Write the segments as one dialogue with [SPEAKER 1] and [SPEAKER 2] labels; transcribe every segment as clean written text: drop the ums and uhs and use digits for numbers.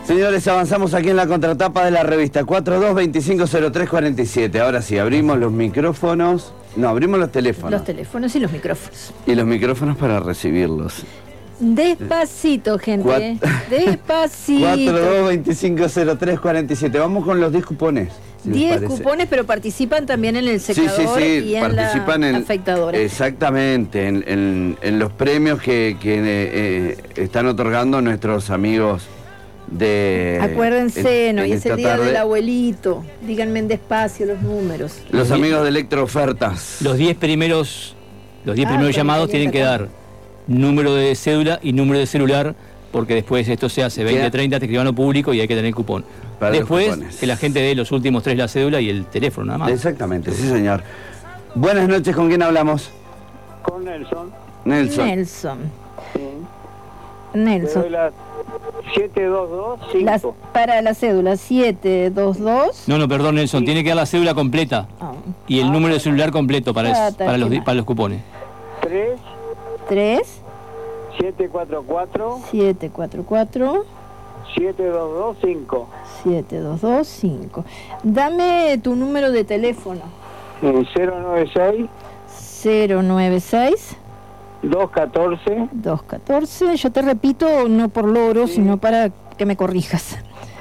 [SPEAKER 1] Señores, avanzamos aquí en la contratapa de la revista 42250347. Ahora sí, abrimos los micrófonos. No, abrimos los teléfonos.
[SPEAKER 2] Los teléfonos y los micrófonos.
[SPEAKER 1] Y los micrófonos para recibirlos.
[SPEAKER 2] Despacito, gente. Despacito.
[SPEAKER 1] 42250347. Vamos con los 10 cupones.
[SPEAKER 2] 10 cupones, pero participan también en el secador y en la afeitadora.
[SPEAKER 1] Exactamente, en los premios que están otorgando nuestros amigos de...
[SPEAKER 2] Acuérdense, no, y es el día del abuelito. Díganme en despacio los números.
[SPEAKER 1] Los amigos de Electroofertas.
[SPEAKER 3] Los 10 primeros llamados tienen que dar número de cédula y número de celular, porque después esto se hace 20-30, te escriban lo público y hay que tener cupón. Después, que la gente dé los últimos 3 la cédula y el teléfono, nada más.
[SPEAKER 1] Exactamente, sí señor. Buenas noches, ¿con quién hablamos?
[SPEAKER 4] Con Nelson.
[SPEAKER 2] Nelson.
[SPEAKER 4] Cédula 7225.
[SPEAKER 2] Para la cédula 722.
[SPEAKER 3] No, perdón, Nelson, tiene que dar la cédula completa y el número de celular completo para los cupones.
[SPEAKER 4] 3 744
[SPEAKER 2] 7225. Dame tu número de teléfono.
[SPEAKER 4] 096 214.
[SPEAKER 2] Yo te repito, no por logro, sino para que me corrijas.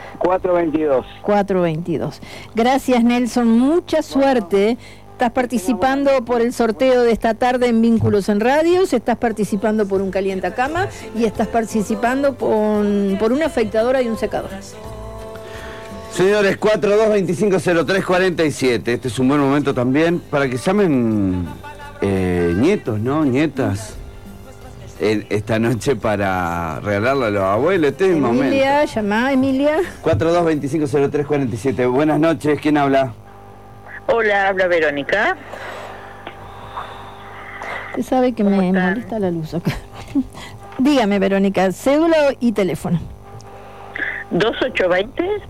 [SPEAKER 2] 422. Gracias, Nelson. Mucha suerte. Estás participando por el sorteo de esta tarde en Vínculos en Radios, estás participando por un calientacama y estás participando por una afeitadora y un secador.
[SPEAKER 1] Señores, 42250347. Este es un buen momento también para que llamen nietos, ¿no? Nietas. Esta noche para regalarle a los abuelos. Este es el momento.
[SPEAKER 2] Emilia, llama, Emilia.
[SPEAKER 1] 42250347. Buenas noches, ¿quién habla?
[SPEAKER 5] Hola, habla Verónica.
[SPEAKER 2] Usted sabe que me molesta la luz acá. Dígame, Verónica, cédula y teléfono.
[SPEAKER 5] 2820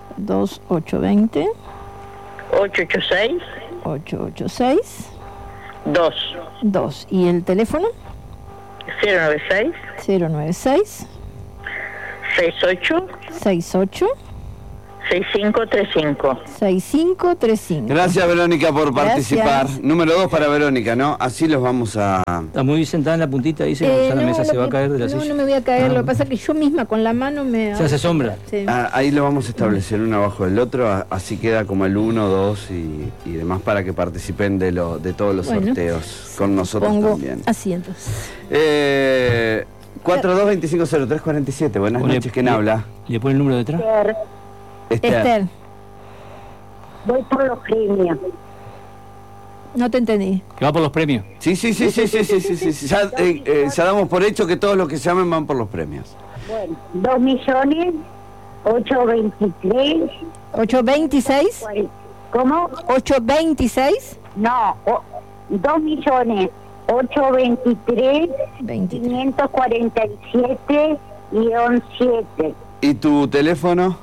[SPEAKER 5] 886 2.
[SPEAKER 2] ¿Y el teléfono?
[SPEAKER 5] 096 68 6535.
[SPEAKER 1] Gracias, Verónica, por participar. Número 2 para Verónica, ¿no? Así los vamos a...
[SPEAKER 3] Está muy sentada en la puntita, dice que la mesa se va a caer de la silla.
[SPEAKER 2] No me voy a caer, lo que pasa es que yo misma con la mano me...
[SPEAKER 3] Se hace sombra.
[SPEAKER 2] Sí.
[SPEAKER 1] Ahí lo vamos a establecer uno abajo del otro, así queda como el 1, 2 y demás para que participen de todos los sorteos con nosotros también.
[SPEAKER 2] Asientos.
[SPEAKER 1] 42250347. Buenas noches, ¿quién habla?
[SPEAKER 3] ¿Le pone el número detrás?
[SPEAKER 2] Esther.
[SPEAKER 5] Voy por los premios.
[SPEAKER 2] No te entendí.
[SPEAKER 3] ¿Que va por los premios?
[SPEAKER 1] Sí. Ya damos por hecho que todos los que se llamen van por los premios.
[SPEAKER 5] Bueno, 2.823.826.
[SPEAKER 2] 826.
[SPEAKER 5] ¿Cómo?
[SPEAKER 2] 826.
[SPEAKER 5] No, 2.823.547-7.
[SPEAKER 1] ¿Y tu teléfono?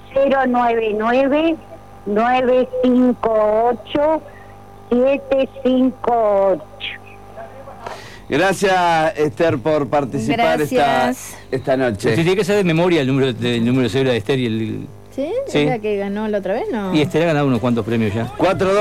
[SPEAKER 5] 099-958-758.
[SPEAKER 1] Gracias, Esther, por participar esta noche.
[SPEAKER 3] Usted tiene que saber de memoria el número de cédula de Esther y el...
[SPEAKER 2] ¿Sí? ¿Es la que ganó la otra vez? No.
[SPEAKER 3] Y Esther ha ganado unos cuantos premios ya.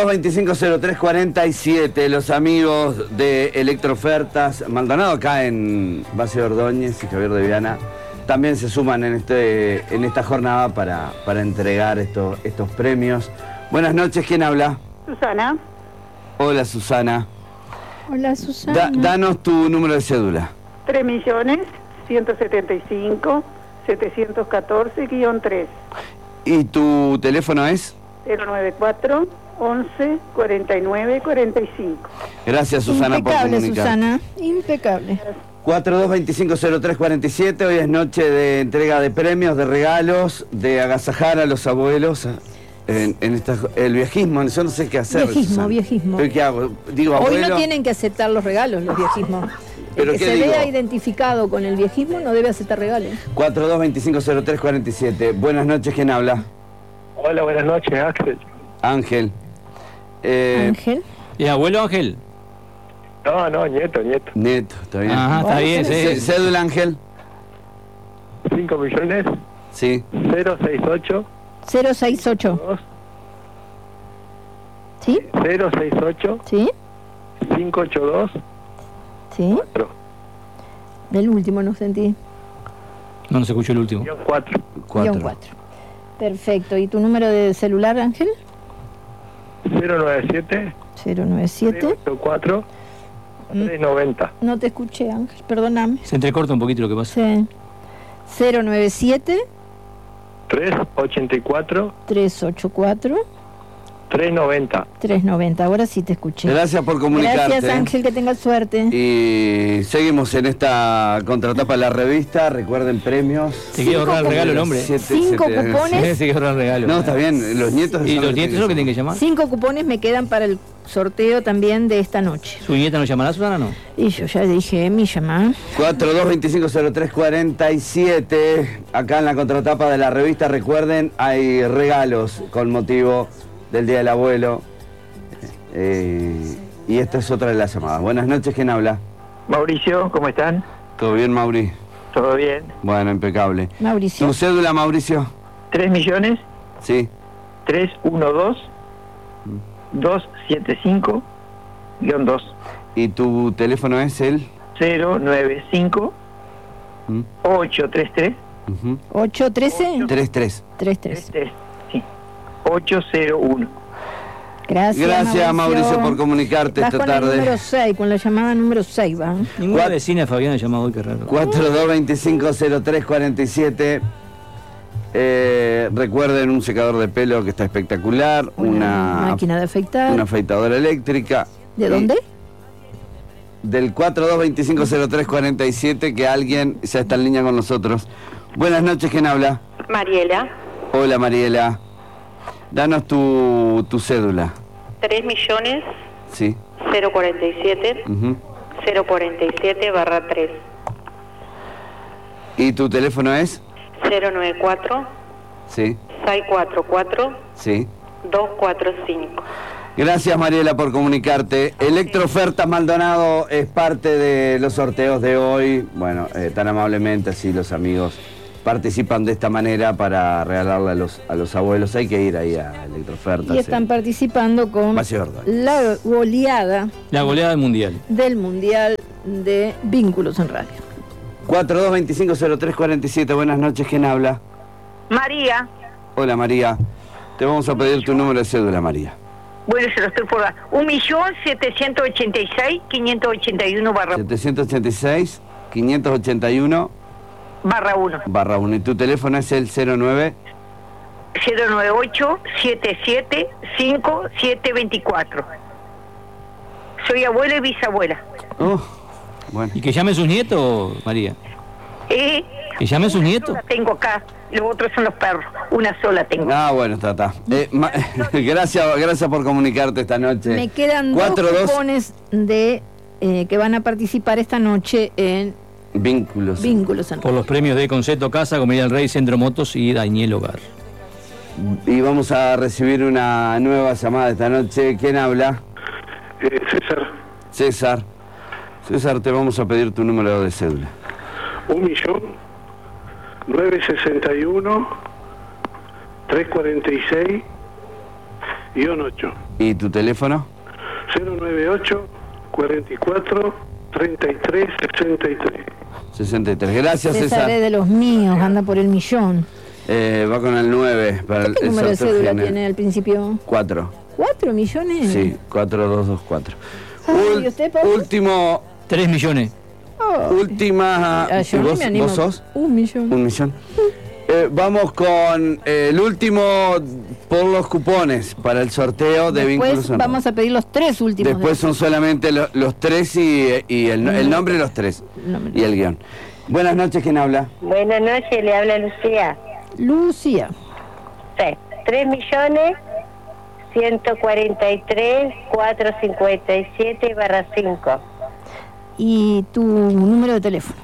[SPEAKER 1] 42250347. Los amigos de Electroofertas Maldonado, acá en Base de Ordóñez y Javier de Viana, también se suman en esta jornada para entregar estos premios. Buenas noches, ¿quién habla?
[SPEAKER 5] Susana.
[SPEAKER 1] Hola, Susana.
[SPEAKER 2] Hola, Susana.
[SPEAKER 1] Danos tu número de cédula.
[SPEAKER 5] 3.175.714-3.
[SPEAKER 1] ¿Y tu teléfono es?
[SPEAKER 5] 094 11 49 45.
[SPEAKER 1] Gracias, Susana, por comunicar.
[SPEAKER 2] Impecable, Susana. Impecable.
[SPEAKER 1] 42250347. Hoy es noche de entrega de premios, de regalos, de agasajar a los abuelos el viejismo. Yo no sé qué hacer.
[SPEAKER 2] Viejismo.
[SPEAKER 1] ¿Qué hago? Digo, abuelo.
[SPEAKER 2] Hoy no tienen que aceptar los regalos, los viejismos.
[SPEAKER 1] ¿Pero
[SPEAKER 2] el que se vea identificado con el viejismo no debe aceptar regalos.
[SPEAKER 1] 42250347. Buenas noches, ¿quién habla?
[SPEAKER 4] Hola, buenas noches, Ángel.
[SPEAKER 1] Ángel.
[SPEAKER 2] Ángel.
[SPEAKER 3] ¿Y abuelo Ángel?
[SPEAKER 4] No, nieto.
[SPEAKER 1] Neto, está bien.
[SPEAKER 3] Ajá, está bien, sí.
[SPEAKER 1] Cédula, Ángel.
[SPEAKER 4] 5 millones
[SPEAKER 1] Sí.
[SPEAKER 4] 068.
[SPEAKER 2] 068.
[SPEAKER 4] 2,
[SPEAKER 2] ¿Sí?
[SPEAKER 4] 068.
[SPEAKER 2] ¿Sí?
[SPEAKER 4] 582.
[SPEAKER 2] ¿Sí?
[SPEAKER 4] 4.
[SPEAKER 2] El último no sentí.
[SPEAKER 3] No se escuchó el último.
[SPEAKER 4] 4.
[SPEAKER 2] Guión 4. Perfecto. ¿Y tu número de celular, Ángel?
[SPEAKER 4] 097.
[SPEAKER 2] 097.
[SPEAKER 4] 384. 390.
[SPEAKER 2] No te escuché, Ángel, perdóname.
[SPEAKER 3] Se entrecorta un poquito lo que pasa.
[SPEAKER 2] Sí. 097
[SPEAKER 4] 384.
[SPEAKER 2] 384
[SPEAKER 4] 390.
[SPEAKER 2] 390. Ahora sí te escuché.
[SPEAKER 1] Gracias por comunicarte.
[SPEAKER 2] Gracias, Ángel, que tengas suerte.
[SPEAKER 1] Y seguimos en esta contratapa de la revista. Recuerden premios.
[SPEAKER 3] Se quiere ahorrar el regalo el hombre.
[SPEAKER 2] 5 cupones.
[SPEAKER 3] Se quiere ahorrar el regalo.
[SPEAKER 1] No, está bien. Los nietos.
[SPEAKER 3] ¿Y
[SPEAKER 1] son
[SPEAKER 3] los nietos son los que tienen que llamar?
[SPEAKER 2] 5 cupones me quedan para el sorteo también de esta noche.
[SPEAKER 3] ¿Su nieta no llamará, Susana, no?
[SPEAKER 2] Y yo ya dije, mi llamada.
[SPEAKER 1] 42250347. Acá en la contratapa de la revista, recuerden, hay regalos con motivo del Día del Abuelo. Y esta es otra de las llamadas. Buenas noches, ¿quién habla?
[SPEAKER 4] Mauricio, ¿cómo están?
[SPEAKER 1] ¿Todo bien, Mauri?
[SPEAKER 4] ¿Todo bien?
[SPEAKER 1] Bueno, impecable.
[SPEAKER 2] Mauricio.
[SPEAKER 1] ¿Tu cédula, Mauricio?
[SPEAKER 4] 3 millones
[SPEAKER 1] Sí.
[SPEAKER 4] 312 275-2.
[SPEAKER 1] ¿Y tu teléfono es el?
[SPEAKER 4] 095 833
[SPEAKER 1] Ujú.
[SPEAKER 2] 813
[SPEAKER 1] 33.
[SPEAKER 2] 33.
[SPEAKER 4] Sí. 801.
[SPEAKER 2] Gracias,
[SPEAKER 1] Mauricio, por comunicarte
[SPEAKER 2] Vas
[SPEAKER 1] esta
[SPEAKER 2] con el
[SPEAKER 1] tarde.
[SPEAKER 2] número 6, con la llamada número 6, va.
[SPEAKER 3] Ninguna vecina de Fabián ha llamado hoy, qué raro.
[SPEAKER 1] 42250347. Recuerden un secador de pelo que está espectacular,
[SPEAKER 2] Una máquina de afeitar.
[SPEAKER 1] una afeitadora eléctrica.
[SPEAKER 2] ¿De dónde?
[SPEAKER 1] Del 42250347, que alguien ya está en línea con nosotros. Buenas noches, ¿quién habla?
[SPEAKER 5] Mariela,
[SPEAKER 1] Hola, Mariela. Danos tu cédula.
[SPEAKER 5] 3 millones
[SPEAKER 1] Sí.
[SPEAKER 5] 047
[SPEAKER 1] Ujú.
[SPEAKER 5] 047/3.
[SPEAKER 1] ¿Y tu teléfono es?
[SPEAKER 5] 094
[SPEAKER 1] Sí.
[SPEAKER 5] 644
[SPEAKER 1] Sí.
[SPEAKER 5] 245.
[SPEAKER 1] Gracias, Mariela, por comunicarte. Electroofertas Maldonado es parte de los sorteos de hoy. Bueno, tan amablemente así los amigos participan de esta manera para regalarle a los abuelos. Hay que ir ahí a Electroofertas.
[SPEAKER 2] Y están participando con
[SPEAKER 1] Valle Ordóñez.
[SPEAKER 2] la goleada
[SPEAKER 3] La goleada del Mundial.
[SPEAKER 2] del Mundial de Vínculos en Radio.
[SPEAKER 1] 42250347. Buenas noches, ¿quién habla?
[SPEAKER 5] María,
[SPEAKER 1] Hola, María. Te vamos a pedir tu número de cédula, María.
[SPEAKER 5] bueno, se lo estoy por dar. 1.786.581/1.
[SPEAKER 1] 786-581/1. ¿Y tu teléfono es el 09?
[SPEAKER 5] 098-775724. Soy abuela y bisabuela.
[SPEAKER 1] Oh, bueno.
[SPEAKER 3] ¿Y que llame sus nietos, María? ¿Que llame sus nietos?
[SPEAKER 5] La tengo acá, los otros son los perros. Una sola tengo.
[SPEAKER 1] Ah, bueno, está. Gracias por comunicarte esta noche.
[SPEAKER 2] Me quedan 2 cupones de que van a participar esta noche en
[SPEAKER 1] Vínculos.
[SPEAKER 2] Vínculos en
[SPEAKER 3] Por los premios de Concepto Casa, Comedia del Rey, Centro Motos y Dañel Hogar.
[SPEAKER 1] Y vamos a recibir una nueva llamada esta noche. ¿Quién habla?
[SPEAKER 6] César.
[SPEAKER 1] César, te vamos a pedir tu número de cédula.
[SPEAKER 6] 1.961.346-8.
[SPEAKER 1] ¿Y tu teléfono?
[SPEAKER 6] 098-44-33-63.
[SPEAKER 1] 63. Gracias,
[SPEAKER 2] César
[SPEAKER 1] César.
[SPEAKER 2] es de los míos, anda por el millón.
[SPEAKER 1] Va con el 9 para
[SPEAKER 2] ¿Qué
[SPEAKER 1] el
[SPEAKER 2] número de
[SPEAKER 1] sorteo
[SPEAKER 2] cédula
[SPEAKER 1] general.
[SPEAKER 2] tiene al principio?
[SPEAKER 1] 4.
[SPEAKER 2] ¿4 millones?
[SPEAKER 1] Sí, 4224.
[SPEAKER 2] Ay, ¿y usted, Pablo?
[SPEAKER 1] Último,
[SPEAKER 3] 3 millones.
[SPEAKER 2] Oh.
[SPEAKER 1] última.
[SPEAKER 2] Yo no me animo.
[SPEAKER 1] ¿Vos sos?
[SPEAKER 2] 1 millón.
[SPEAKER 1] 1 millón. Vamos con el último por los cupones para el sorteo de Vínculos
[SPEAKER 2] Después
[SPEAKER 1] en
[SPEAKER 2] vamos a pedir los 3 últimos.
[SPEAKER 1] Después son solamente los 3 y el nombre de los 3 y el guión. Buenas noches, ¿quién habla?
[SPEAKER 7] Buenas noches, le habla Lucía.
[SPEAKER 2] Lucía.
[SPEAKER 7] Sí, 3.143.457/5.
[SPEAKER 2] ¿Y tu número de teléfono?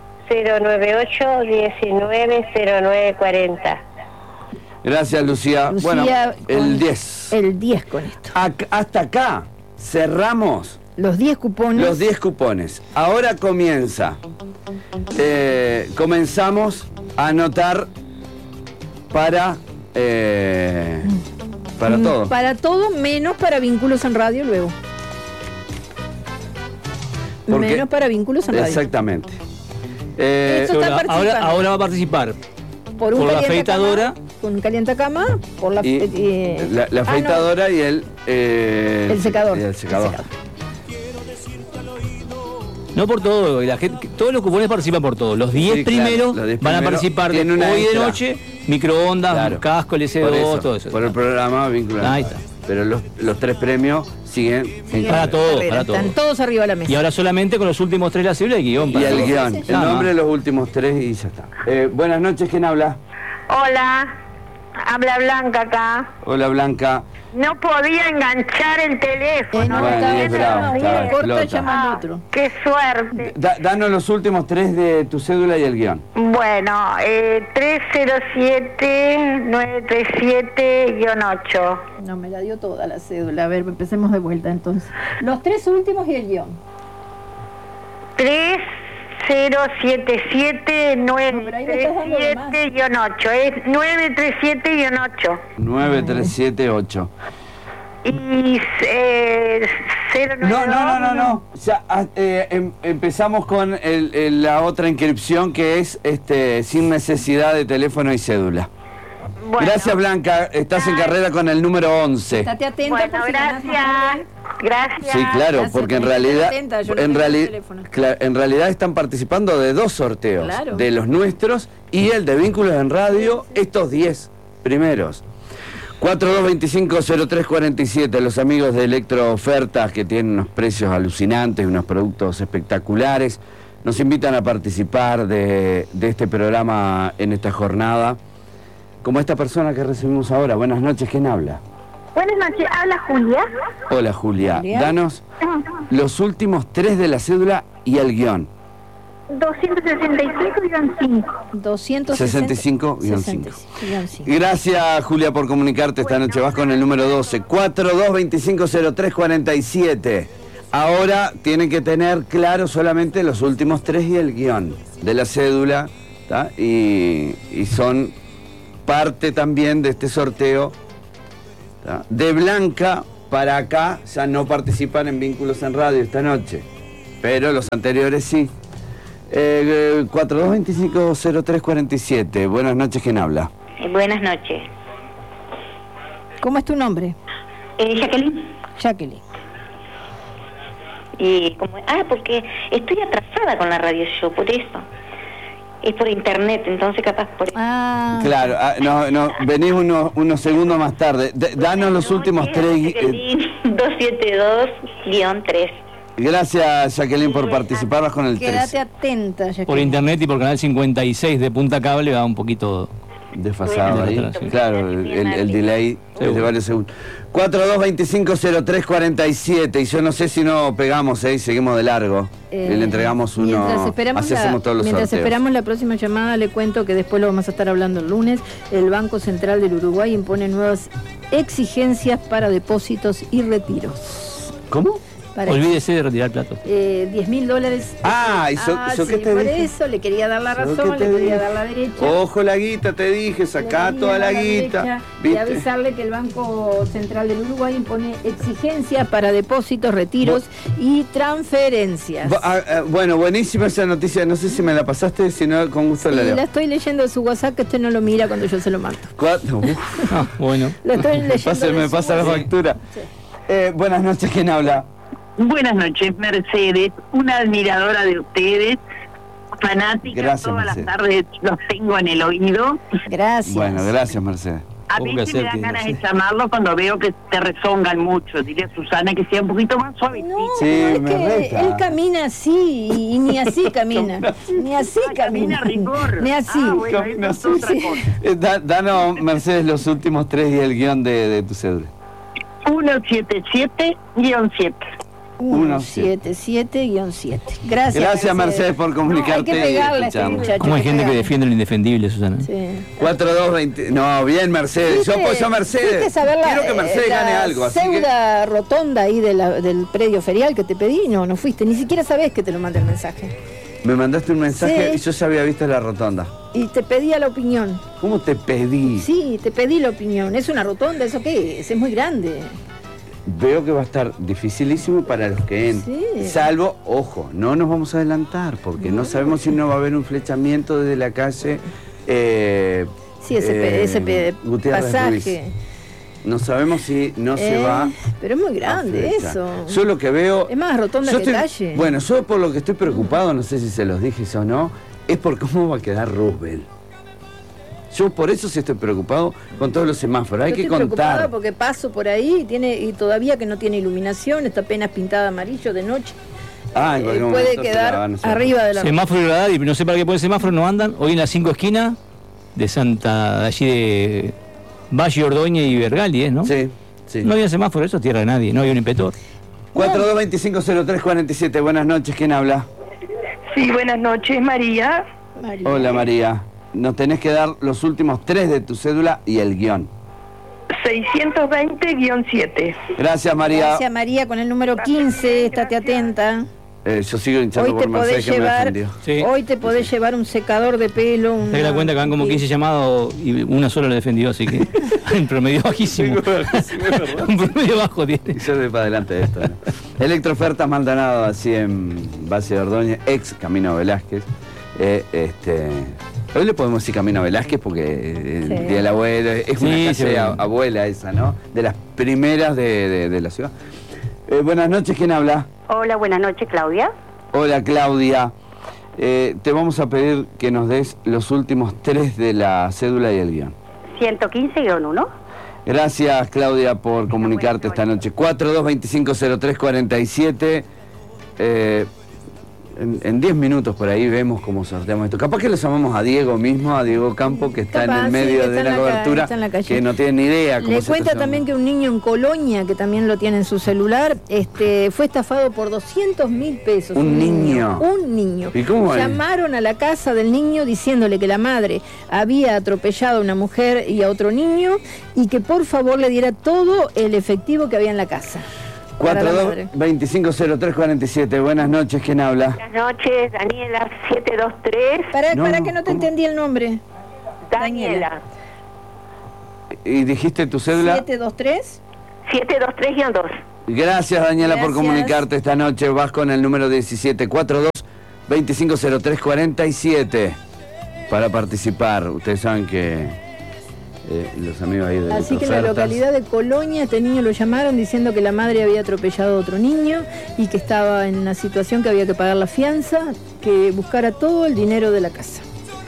[SPEAKER 7] 098-190940.
[SPEAKER 1] Gracias, Lucía.
[SPEAKER 2] Lucía,
[SPEAKER 1] Bueno, el
[SPEAKER 2] con
[SPEAKER 1] 10.
[SPEAKER 2] El 10 con esto.
[SPEAKER 1] Hasta acá cerramos
[SPEAKER 2] Los 10 cupones.
[SPEAKER 1] los 10 cupones. Ahora comenzamos a anotar para todo.
[SPEAKER 2] Para todo, menos para vínculos en radio luego. Menos para vínculos en radio.
[SPEAKER 1] Exactamente.
[SPEAKER 3] Ahora va a participar
[SPEAKER 2] por
[SPEAKER 3] la afeitadora.
[SPEAKER 2] Con un calientacama, por la
[SPEAKER 1] afeitadora y el
[SPEAKER 2] secador.
[SPEAKER 1] Y el secador.
[SPEAKER 3] No por todo, todos los cupones participan por todo. Los 10 primeros van a participar de hoy de noche, microondas, casco, LC2, todo eso.
[SPEAKER 1] Por el programa Vínculos.
[SPEAKER 3] Ahí está.
[SPEAKER 1] Pero los 3 premios siguen
[SPEAKER 3] para todo.
[SPEAKER 2] Están todos arriba de la mesa.
[SPEAKER 3] Y ahora solamente con los últimos 3 la cédula y guión.
[SPEAKER 1] Y el guión. El nombre de los últimos 3 y ya está. Buenas noches, ¿quién habla?
[SPEAKER 5] Hola, habla Blanca acá.
[SPEAKER 1] Hola, Blanca.
[SPEAKER 5] No podía enganchar el teléfono.
[SPEAKER 2] Corta, llama al otro.
[SPEAKER 5] Qué suerte.
[SPEAKER 1] Danos los últimos 3 de tu cédula y el guión.
[SPEAKER 5] Bueno, 307-937-8.
[SPEAKER 2] No, me la dio toda la cédula. A ver, empecemos de vuelta entonces. Los 3 últimos y el guión.
[SPEAKER 5] 3077-937-8. Es 937-8.
[SPEAKER 1] 937-8.
[SPEAKER 5] Y 092.
[SPEAKER 1] No. Ya, empezamos con la otra inscripción que es sin necesidad de teléfono y cédula. Bueno, gracias, Blanca. Estás en carrera con el número 11.
[SPEAKER 2] Estate atenta.
[SPEAKER 5] Bueno, gracias.
[SPEAKER 1] Sí, claro,
[SPEAKER 2] gracias,
[SPEAKER 1] porque en realidad en realidad están participando de 2 sorteos,
[SPEAKER 2] claro,
[SPEAKER 1] de los nuestros y el de Vínculos en Radio, estos 10 primeros. 4225-0347, los amigos de Electroofertas, que tienen unos precios alucinantes, unos productos espectaculares, nos invitan a participar de este programa en esta jornada, como esta persona que recibimos ahora. Buenas noches, ¿quién habla?
[SPEAKER 5] Buenas noches, habla Julia.
[SPEAKER 1] Hola, Julia. Danos los últimos 3 de la cédula y el guión.
[SPEAKER 5] 265-5.
[SPEAKER 1] 265-5. Gracias, Julia, por comunicarte esta noche. Vas con el número 12. 4225-0347. Ahora tienen que tener claro solamente los últimos 3 y el guión de la cédula, ¿tá? Y son parte también de este sorteo, ¿tá? De Blanca para acá ya no participan en Vínculos en Radio esta noche, pero los anteriores sí. 4225-0347. Buenas noches, ¿quién habla?
[SPEAKER 7] Buenas noches.
[SPEAKER 2] ¿Cómo es tu nombre?
[SPEAKER 7] Jacqueline.
[SPEAKER 2] Jacqueline.
[SPEAKER 7] Y porque estoy atrasada con la radio yo, por eso. Es por internet, entonces capaz por eso.
[SPEAKER 1] Claro, no, venís unos segundos más tarde. Danos los últimos 3.
[SPEAKER 7] 272-3.
[SPEAKER 1] Gracias, Jacqueline, por participar. Vas con el 3.
[SPEAKER 2] Quédate atenta, Jacqueline.
[SPEAKER 3] Por internet y por canal 56 de Punta Cable va un poquito
[SPEAKER 1] desfasado ahí. Sí. Claro, el delay es de varios segundos. 4225-0347. Y yo no sé si no pegamos y seguimos de largo. Le entregamos uno. Así hacemos todos los
[SPEAKER 2] mientras
[SPEAKER 1] sorteos.
[SPEAKER 2] esperamos la próxima llamada, le cuento que después lo vamos a estar hablando el lunes. El Banco Central del Uruguay impone nuevas exigencias para depósitos y retiros.
[SPEAKER 1] ¿Cómo?
[SPEAKER 3] Olvídese de retirar platos.
[SPEAKER 2] $10.000.
[SPEAKER 1] ¿Eso qué te
[SPEAKER 2] por
[SPEAKER 1] dije?
[SPEAKER 2] Eso le quería dar la razón, le quería dar la derecha.
[SPEAKER 1] Ojo la guita, te dije, sacá toda la guita.
[SPEAKER 2] Y avisarle que el Banco Central del Uruguay impone exigencias para depósitos, retiros y transferencias.
[SPEAKER 1] Bueno, buenísima esa noticia, no sé si me la pasaste, si no, con gusto la leo.
[SPEAKER 2] La estoy leyendo de su WhatsApp, que usted no lo mira cuando yo se lo mando.
[SPEAKER 3] Bueno.
[SPEAKER 2] Lo estoy leyendo.
[SPEAKER 1] Me pasa la factura. Sí. Buenas noches, ¿quién habla?
[SPEAKER 6] Buenas noches, Mercedes, una admiradora de ustedes, fanática.
[SPEAKER 1] Gracias,
[SPEAKER 6] todas
[SPEAKER 1] Mercedes.
[SPEAKER 6] las tardes los tengo en el oído.
[SPEAKER 2] Gracias.
[SPEAKER 1] Bueno, gracias, Mercedes.
[SPEAKER 6] A veces me dan ganas de llamarlo cuando veo que te rezongan mucho. Dile a Susana que sea un poquito más suavecito.
[SPEAKER 2] No, es que él camina así y ni así camina. Ni así camina.
[SPEAKER 6] Rigor.
[SPEAKER 2] Ni así.
[SPEAKER 6] Bueno,
[SPEAKER 1] camina
[SPEAKER 6] eso es otra cosa.
[SPEAKER 1] Danos, Mercedes, los últimos 3 y el guión de tu cédula.
[SPEAKER 6] 177-7.
[SPEAKER 2] 177-7. Gracias,
[SPEAKER 1] Mercedes, por comunicarte.
[SPEAKER 2] Hay que pegarle a este muchacho.
[SPEAKER 3] ¿Cómo hay gente que defiende lo indefendible, Susana?
[SPEAKER 2] Sí.
[SPEAKER 1] 4220. No, bien, Mercedes. Yo apoyo a Mercedes. Quiero que Mercedes gane algo. Así
[SPEAKER 2] Ceuda rotonda ahí del predio ferial que te pedí. No fuiste. Ni siquiera sabés que te lo mandé el mensaje.
[SPEAKER 1] Me mandaste un mensaje
[SPEAKER 2] Sí.
[SPEAKER 1] y yo ya había visto la rotonda.
[SPEAKER 2] Y te pedía la opinión.
[SPEAKER 1] ¿Cómo te pedí?
[SPEAKER 2] Sí, te pedí la opinión. ¿Es una rotonda? ¿Eso qué es? Es muy grande.
[SPEAKER 1] Veo que va a estar dificilísimo para los que entren.
[SPEAKER 2] Sí.
[SPEAKER 1] Salvo, ojo, no nos vamos a adelantar, porque no sabemos si no va a haber un flechamiento desde la calle.
[SPEAKER 2] Sí, ese
[SPEAKER 1] Gutiérrez
[SPEAKER 2] pasaje.
[SPEAKER 1] Ruiz. No sabemos si no se va.
[SPEAKER 2] Pero es muy grande
[SPEAKER 1] a flechar.
[SPEAKER 2] eso.
[SPEAKER 1] Yo lo que veo.
[SPEAKER 2] Es más rotonda que calle.
[SPEAKER 1] Bueno, yo por lo que estoy preocupado, no sé si se los dije o no, es por cómo va a quedar Roosevelt. Yo por eso sí estoy preocupado con todos los semáforos. Hay
[SPEAKER 2] Yo
[SPEAKER 1] que
[SPEAKER 2] estoy preocupada
[SPEAKER 1] contar.
[SPEAKER 2] porque paso por ahí y todavía que no tiene iluminación, está apenas pintada amarillo de noche.
[SPEAKER 1] En cualquier
[SPEAKER 2] Puede
[SPEAKER 1] momento se la
[SPEAKER 2] quedar
[SPEAKER 1] van a hacer.
[SPEAKER 2] arriba de la...
[SPEAKER 3] Semáforo y radar, y no sé para qué pone semáforo, no andan. Hoy en las 5 esquinas de de allí de Valle, Ordóñez y Bergali, ¿no?
[SPEAKER 1] Sí, sí.
[SPEAKER 3] No había semáforo, eso es tierra de nadie, no había un inspector.
[SPEAKER 1] 42250347, buenas noches, ¿quién habla?
[SPEAKER 5] Sí, buenas noches, María.
[SPEAKER 2] María.
[SPEAKER 1] Hola María, nos tenés que dar los últimos 3 de tu cédula y el guión.
[SPEAKER 5] 620-7.
[SPEAKER 1] Gracias María.
[SPEAKER 2] Gracias María, con el número 15, estate atenta.
[SPEAKER 1] Yo sigo hinchando
[SPEAKER 2] Hoy
[SPEAKER 1] por
[SPEAKER 2] te podés
[SPEAKER 1] Mercedes que me
[SPEAKER 2] llevar,
[SPEAKER 1] defendió.
[SPEAKER 3] Sí.
[SPEAKER 2] hoy te podés llevar un secador de pelo.
[SPEAKER 3] Te das cuenta que van como 15 llamados y una sola lo defendió, así que en promedio bajísimo. Un promedio bajo tiene.
[SPEAKER 1] Yo de para adelante de esto, ¿no? Electroofertas Maldonado, así en base de Ordóñez, ex Camino Velázquez. Hoy le podemos decir Camino Velázquez porque el
[SPEAKER 2] Sí.
[SPEAKER 1] Día del Abuelo es una
[SPEAKER 3] Sí,
[SPEAKER 1] calle
[SPEAKER 3] sí.
[SPEAKER 1] abuela esa, ¿no? De las primeras de la ciudad. Buenas noches, ¿quién habla?
[SPEAKER 5] Hola, buenas noches, Claudia.
[SPEAKER 1] Hola Claudia. Te vamos a pedir que nos des los últimos 3 de la cédula y el guión.
[SPEAKER 5] 115-1.
[SPEAKER 1] Gracias Claudia por comunicarte esta noche. 42250347. En 10 minutos por ahí vemos cómo sorteamos esto. Capaz que lo llamamos a Diego mismo, a Diego Campo, que está en
[SPEAKER 2] Capaz,
[SPEAKER 1] el
[SPEAKER 2] sí,
[SPEAKER 1] medio
[SPEAKER 2] que
[SPEAKER 1] de
[SPEAKER 2] está
[SPEAKER 1] la
[SPEAKER 2] en
[SPEAKER 1] cobertura,
[SPEAKER 2] está en la calle.
[SPEAKER 1] que no tiene ni idea cómo
[SPEAKER 2] Le
[SPEAKER 1] se
[SPEAKER 2] cuenta
[SPEAKER 1] está
[SPEAKER 2] también que un niño en Colonia, que también lo tiene en su celular, fue estafado por 200.000 pesos.
[SPEAKER 1] ¿Un niño?
[SPEAKER 2] Un niño.
[SPEAKER 1] ¿Y cómo es?
[SPEAKER 2] Llamaron a la casa del niño diciéndole que la madre había atropellado a una mujer y a otro niño y que por favor le diera todo el efectivo que había en la casa. Para la madre.
[SPEAKER 1] 42250347. Buenas noches, ¿quién habla?
[SPEAKER 5] Buenas noches, Daniela 723.
[SPEAKER 2] Para
[SPEAKER 1] No,
[SPEAKER 2] que no te
[SPEAKER 1] ¿cómo?
[SPEAKER 2] entendí el nombre.
[SPEAKER 5] Daniela.
[SPEAKER 1] ¿Y dijiste tu cédula?
[SPEAKER 2] 723.
[SPEAKER 5] 723-2.
[SPEAKER 1] Gracias Daniela por
[SPEAKER 2] Gracias.
[SPEAKER 1] comunicarte esta noche. Vas con el número 1742-250347 para participar. Ustedes saben que los amigos ahí de
[SPEAKER 2] Así que en la
[SPEAKER 1] Electroofertas.
[SPEAKER 2] localidad de Colonia, este niño lo llamaron diciendo que la madre había atropellado a otro niño y que estaba en una situación que había que pagar la fianza, que buscara todo el dinero de la casa.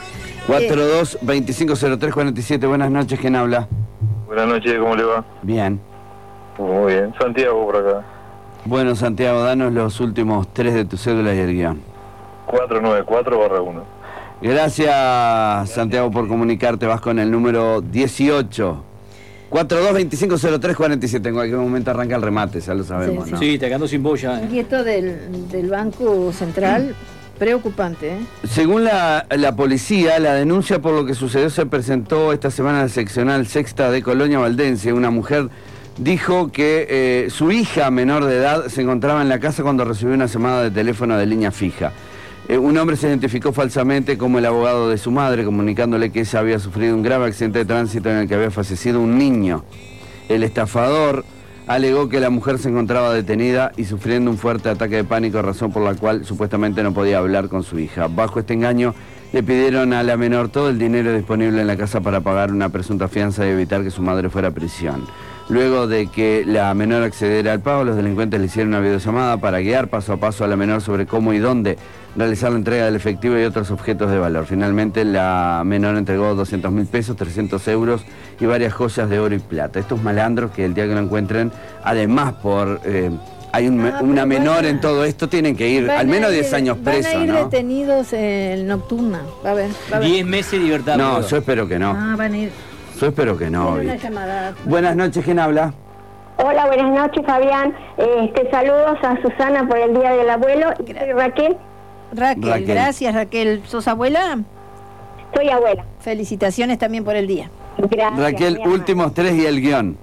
[SPEAKER 1] 42250347. Buenas noches, ¿quién habla?
[SPEAKER 8] Buenas noches, ¿cómo le va?
[SPEAKER 1] Bien.
[SPEAKER 8] Muy bien, Santiago por acá.
[SPEAKER 1] Bueno, Santiago, danos los últimos 3 de tu cédula y el guión.
[SPEAKER 8] 494-1.
[SPEAKER 1] Gracias, Santiago, por comunicarte. Vas con el número 18. 42250347. En cualquier momento arranca el remate, ya lo sabemos,
[SPEAKER 2] Sí,
[SPEAKER 1] ¿no?
[SPEAKER 3] Sí, te quedando sin boya.
[SPEAKER 2] Y esto del Banco Central, preocupante, ¿eh?
[SPEAKER 1] Según la policía, la denuncia por lo que sucedió se presentó esta semana en la seccional sexta de Colonia Valdense. Una mujer dijo que su hija menor de edad se encontraba en la casa cuando recibió una llamada de teléfono de línea fija. Un hombre se identificó falsamente como el abogado de su madre, comunicándole que ella había sufrido un grave accidente de tránsito en el que había fallecido un niño. El estafador alegó que la mujer se encontraba detenida y sufriendo un fuerte ataque de pánico, razón por la cual supuestamente no podía hablar con su hija. Bajo este engaño, le pidieron a la menor todo el dinero disponible en la casa para pagar una presunta fianza y evitar que su madre fuera a prisión. Luego de que la menor accediera al pago, los delincuentes le hicieron una videollamada para guiar paso a paso a la menor sobre cómo y dónde realizar la entrega del efectivo y otros objetos de valor. Finalmente, la menor entregó 200.000 pesos, 300 euros y varias joyas de oro y plata. Estos malandros que el día que lo encuentren, además por... hay una menor en todo esto, tienen que ir al menos 10 años presos,
[SPEAKER 2] Van a ir
[SPEAKER 1] ¿no?
[SPEAKER 2] detenidos en nocturna. Va a ver.
[SPEAKER 3] 10 meses de libertad.
[SPEAKER 1] No,
[SPEAKER 3] boludo.
[SPEAKER 1] yo espero que no.
[SPEAKER 2] Van a ir.
[SPEAKER 1] Yo espero que no.
[SPEAKER 2] Tiene una
[SPEAKER 1] Vicky.
[SPEAKER 2] llamada.
[SPEAKER 1] Buenas noches, ¿quién habla?
[SPEAKER 7] Hola, buenas noches, Fabián. Saludos a Susana por el Día del Abuelo. Y soy Raquel.
[SPEAKER 2] Raquel, gracias Raquel. ¿Sos abuela?
[SPEAKER 7] Soy abuela.
[SPEAKER 2] Felicitaciones también por el día.
[SPEAKER 7] Gracias.
[SPEAKER 1] Raquel,
[SPEAKER 7] mi amor.
[SPEAKER 1] últimos 3 y el guión.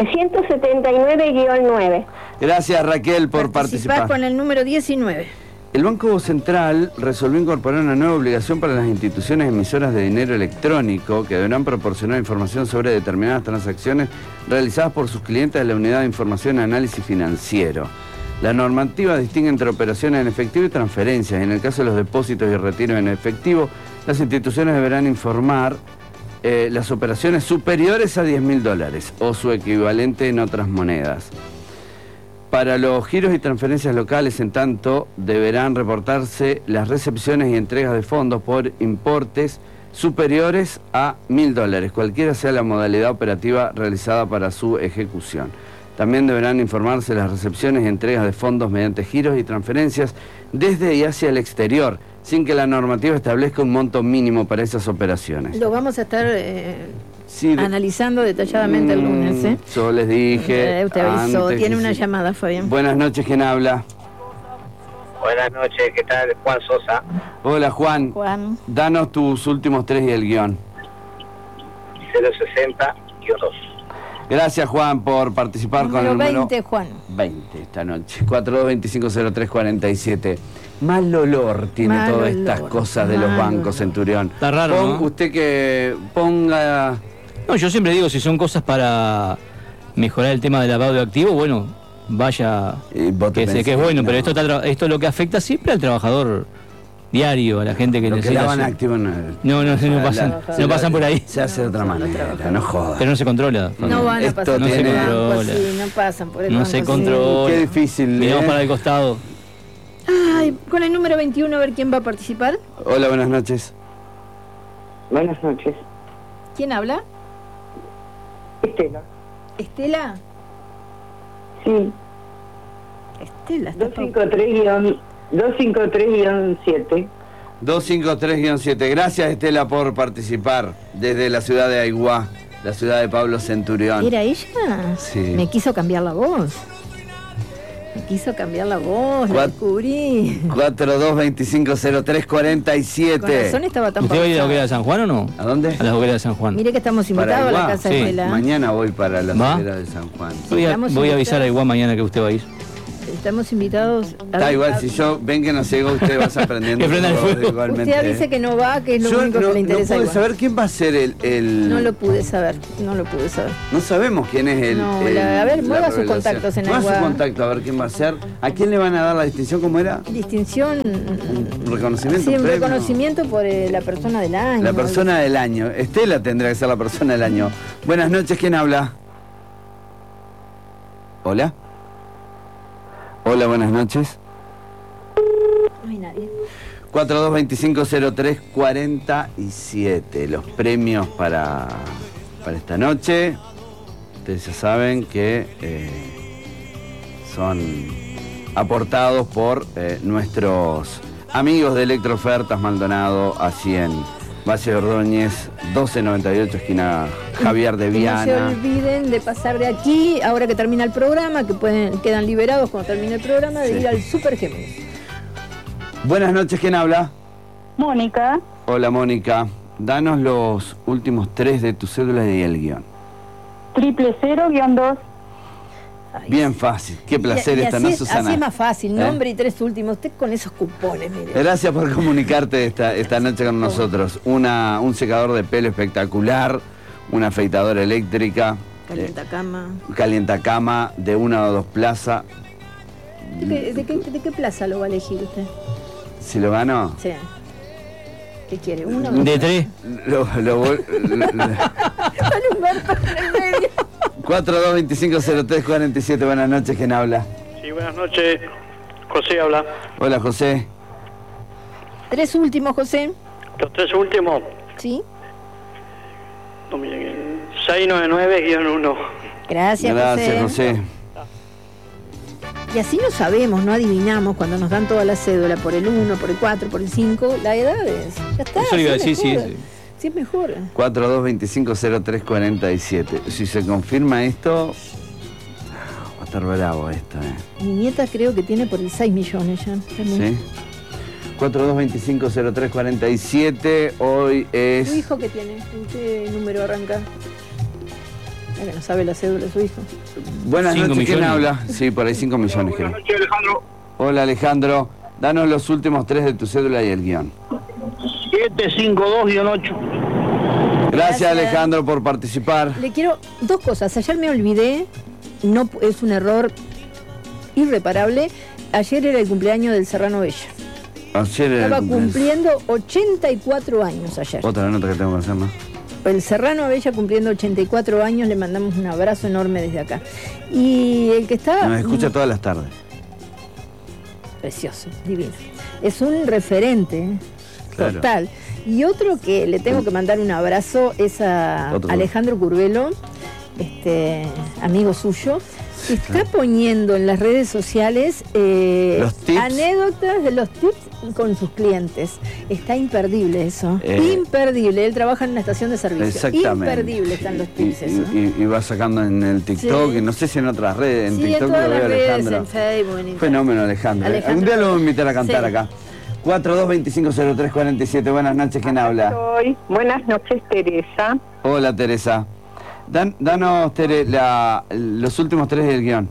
[SPEAKER 7] 179-9.
[SPEAKER 1] Gracias Raquel por
[SPEAKER 2] Participás
[SPEAKER 1] participar.
[SPEAKER 2] con el número 19.
[SPEAKER 1] El Banco Central resolvió incorporar una nueva obligación para las instituciones emisoras de dinero electrónico que deberán proporcionar información sobre determinadas transacciones realizadas por sus clientes de la Unidad de Información y Análisis Financiero. La normativa distingue entre operaciones en efectivo y transferencias. En el caso de los depósitos y retiros en efectivo, las instituciones deberán informar las operaciones superiores a $10.000 o su equivalente en otras monedas. Para los giros y transferencias locales, en tanto, deberán reportarse las recepciones y entregas de fondos por importes superiores a $1.000, cualquiera sea la modalidad operativa realizada para su ejecución. También deberán informarse las recepciones y entregas de fondos mediante giros y transferencias desde y hacia el exterior, sin que la normativa establezca un monto mínimo para esas operaciones.
[SPEAKER 2] Lo vamos a estar analizando detalladamente el lunes, ¿eh?
[SPEAKER 1] Yo les dije.
[SPEAKER 2] Usted avisó. Tiene una llamada, Fabián.
[SPEAKER 1] Buenas noches, ¿quién habla?
[SPEAKER 9] Buenas noches, ¿qué tal? Juan Sosa.
[SPEAKER 1] Hola, Juan.
[SPEAKER 2] Juan.
[SPEAKER 1] Danos tus últimos 3 y el guión.
[SPEAKER 9] 060-2.
[SPEAKER 1] Gracias, Juan, por participar con el número
[SPEAKER 2] 20, Juan.
[SPEAKER 1] 20 esta noche. 42250347. Mal olor tiene
[SPEAKER 2] Mal
[SPEAKER 1] todas
[SPEAKER 2] olor.
[SPEAKER 1] estas cosas de los bancos, Centurión.
[SPEAKER 3] Está raro, ¿no?
[SPEAKER 1] Usted que ponga...
[SPEAKER 3] No, yo siempre digo, si son cosas para mejorar el tema del lavado de activos, bueno, vaya, que es bueno,
[SPEAKER 1] no.
[SPEAKER 3] pero esto es lo que afecta siempre al trabajador diario, a la gente que
[SPEAKER 1] Lo que
[SPEAKER 3] necesita...
[SPEAKER 1] lavan activos
[SPEAKER 3] no pasan por ahí.
[SPEAKER 1] Se hace de otra manera, no jodas.
[SPEAKER 3] Pero no se controla.
[SPEAKER 2] No van a
[SPEAKER 1] Esto
[SPEAKER 2] pasar
[SPEAKER 3] no
[SPEAKER 2] por
[SPEAKER 3] se
[SPEAKER 2] el banco
[SPEAKER 3] controla.
[SPEAKER 2] así, no pasan por el
[SPEAKER 3] No
[SPEAKER 2] banco
[SPEAKER 3] se
[SPEAKER 2] así.
[SPEAKER 3] controla.
[SPEAKER 1] Qué difícil,
[SPEAKER 3] Miramos para el costado.
[SPEAKER 2] Ay, con el número 21, a ver quién va a participar.
[SPEAKER 1] Hola, buenas noches.
[SPEAKER 6] Buenas noches.
[SPEAKER 2] ¿Quién habla?
[SPEAKER 6] Estela.
[SPEAKER 2] ¿Estela?
[SPEAKER 6] Sí.
[SPEAKER 2] Estela, está
[SPEAKER 6] 253-7.
[SPEAKER 1] 253-7. Gracias, Estela, por participar desde la ciudad de Aiguá, la ciudad de Pablo Centurión.
[SPEAKER 2] ¿Era ella?
[SPEAKER 1] Sí.
[SPEAKER 2] Me quiso cambiar la voz. La descubrí.
[SPEAKER 1] 42250347.
[SPEAKER 2] Con razón estaba tan
[SPEAKER 3] ¿Usted va a ir a la
[SPEAKER 2] pausada.
[SPEAKER 3] hoguera de San Juan o no?
[SPEAKER 1] ¿A dónde?
[SPEAKER 3] A la hoguera de San Juan.
[SPEAKER 2] Mire que estamos invitados a la casa de
[SPEAKER 3] Sí.
[SPEAKER 2] Estela.
[SPEAKER 1] Mañana voy para la
[SPEAKER 3] ¿Va?
[SPEAKER 1] hoguera de San Juan.
[SPEAKER 3] Voy a avisar a Igual mañana que usted va a ir.
[SPEAKER 2] Estamos invitados a...
[SPEAKER 1] Está igual, si yo ven que no llego, usted vas aprendiendo.
[SPEAKER 3] Que prenda el fuego.
[SPEAKER 1] Igualmente.
[SPEAKER 2] Usted avise que no va, que es lo
[SPEAKER 1] Yo
[SPEAKER 2] único que le interesa.
[SPEAKER 1] no pude
[SPEAKER 2] igual.
[SPEAKER 1] saber quién va a ser el...
[SPEAKER 2] No lo pude saber.
[SPEAKER 1] No sabemos quién es el...
[SPEAKER 2] No,
[SPEAKER 1] el-
[SPEAKER 2] a ver,
[SPEAKER 1] la
[SPEAKER 2] mueva sus
[SPEAKER 1] revelación.
[SPEAKER 2] contactos en
[SPEAKER 1] Mueva
[SPEAKER 2] Aiguá.
[SPEAKER 1] su contacto, a ver quién va a ser. ¿A quién le van a dar la distinción? ¿Cómo era?
[SPEAKER 2] Distinción.
[SPEAKER 1] ¿Un reconocimiento?
[SPEAKER 2] Sí, un
[SPEAKER 1] premio?
[SPEAKER 2] reconocimiento por la persona del año.
[SPEAKER 1] La persona del año. Estela tendrá que ser la persona del año. Buenas noches, ¿quién habla? ¿Hola? Hola, buenas noches.
[SPEAKER 2] No hay nadie.
[SPEAKER 1] 42250347. Los premios para esta noche. Ustedes ya saben que son aportados por nuestros amigos de Electrofertas Maldonado, así en Valle de Ordóñez, 1298, esquina Javier de
[SPEAKER 2] Y no se
[SPEAKER 1] Viana.
[SPEAKER 2] olviden de pasar de aquí, ahora que termina el programa, que quedan liberados cuando termine el programa, de
[SPEAKER 1] Sí.
[SPEAKER 2] ir al Super Géminis.
[SPEAKER 1] Buenas noches, ¿quién habla?
[SPEAKER 5] Mónica,
[SPEAKER 1] Hola, Mónica. Danos los últimos 3 de tu cédula y el guión.
[SPEAKER 5] 000-2.
[SPEAKER 1] Bien fácil. Qué placer
[SPEAKER 2] Y
[SPEAKER 1] esta,
[SPEAKER 2] así
[SPEAKER 1] ¿no,
[SPEAKER 2] es-
[SPEAKER 1] Susana?
[SPEAKER 2] Así es más fácil,
[SPEAKER 1] ¿Eh?
[SPEAKER 2] nombre y 3 últimos. Usted con esos cupones, mire.
[SPEAKER 1] Gracias por comunicarte esta noche con nosotros. Un secador de pelo espectacular, una afeitadora eléctrica,
[SPEAKER 2] Calientacama.
[SPEAKER 1] calientacama de 1 o 2 plazas.
[SPEAKER 2] ¿De qué plaza lo va a elegir usted?
[SPEAKER 1] Si lo ganó,
[SPEAKER 2] Sí. ¿Qué quiere? ¿Uno?
[SPEAKER 3] De 3.
[SPEAKER 1] lo 42250347. Buenas noches, ¿quién habla?
[SPEAKER 10] Sí, buenas noches. José habla.
[SPEAKER 1] Hola, José.
[SPEAKER 2] 3 últimos, José.
[SPEAKER 10] Los 3 últimos.
[SPEAKER 2] Sí.
[SPEAKER 10] No, miren, 699-1.
[SPEAKER 2] Gracias,
[SPEAKER 1] Gracias, José.
[SPEAKER 2] Y así no sabemos, no adivinamos cuando nos dan toda la cédula por el 1, por el 4, por el 5, la edad es. Ya está.
[SPEAKER 3] Eso le iba a
[SPEAKER 2] así
[SPEAKER 3] decir,
[SPEAKER 2] es
[SPEAKER 3] sí,
[SPEAKER 2] mejor.
[SPEAKER 3] sí.
[SPEAKER 2] Sí, es mejor.
[SPEAKER 1] 42250347. Si se confirma esto, va a estar bravo esto,
[SPEAKER 2] Mi nieta creo que tiene por el 6 millones ya. También.
[SPEAKER 1] ¿Sí? 42250347. Hoy
[SPEAKER 2] ¿Tu
[SPEAKER 1] es...
[SPEAKER 2] hijo qué tiene? ¿En qué número arranca? Ya que no sabe la cédula de su hijo.
[SPEAKER 1] Buenas
[SPEAKER 3] 5
[SPEAKER 1] noches, ¿quién
[SPEAKER 3] millones.
[SPEAKER 1] habla? Sí, por ahí 5 millones.
[SPEAKER 8] Buenas
[SPEAKER 1] creo.
[SPEAKER 8] noches, Alejandro.
[SPEAKER 1] Hola, Alejandro. Danos los últimos 3 de tu cédula y el guión.
[SPEAKER 10] 752-8.
[SPEAKER 1] Gracias, Alejandro, por participar.
[SPEAKER 2] Le quiero 2 cosas. Ayer me olvidé, no es un error irreparable. Ayer era el cumpleaños del Serrano Bella.
[SPEAKER 1] Ayer era
[SPEAKER 2] Estaba cumpliendo 84 años ayer.
[SPEAKER 1] Otra nota que tengo que hacer, ¿no?
[SPEAKER 2] El Serrano Bella cumpliendo 84 años, le mandamos un abrazo enorme desde acá. Y el que está...
[SPEAKER 1] Nos escucha todas las tardes.
[SPEAKER 2] Precioso, divino. Es un referente,
[SPEAKER 1] Claro.
[SPEAKER 2] total. Y otro que le tengo que mandar un abrazo es a Alejandro Curvelo, amigo suyo, que está poniendo en las redes sociales
[SPEAKER 1] los tips.
[SPEAKER 2] Anécdotas de los tips con sus clientes. Está imperdible eso. Imperdible. Él trabaja en una estación de servicio.
[SPEAKER 1] Exactamente.
[SPEAKER 2] Imperdible están los tips.
[SPEAKER 1] Y va sacando en el TikTok,
[SPEAKER 2] Sí.
[SPEAKER 1] y no sé si en otras redes, en
[SPEAKER 2] Sí,
[SPEAKER 1] TikTok
[SPEAKER 2] en todas
[SPEAKER 1] lo veo
[SPEAKER 2] las redes,
[SPEAKER 1] Alejandro.
[SPEAKER 2] en Facebook, en
[SPEAKER 1] Fenómeno, Alejandro. Algún día lo voy a invitar a cantar
[SPEAKER 2] Sí.
[SPEAKER 1] acá. 42250347. Buenas noches, ¿quién habla?
[SPEAKER 5] Soy. Buenas noches, Teresa.
[SPEAKER 1] Hola, Teresa. Danos, Tere, los últimos 3 del guión.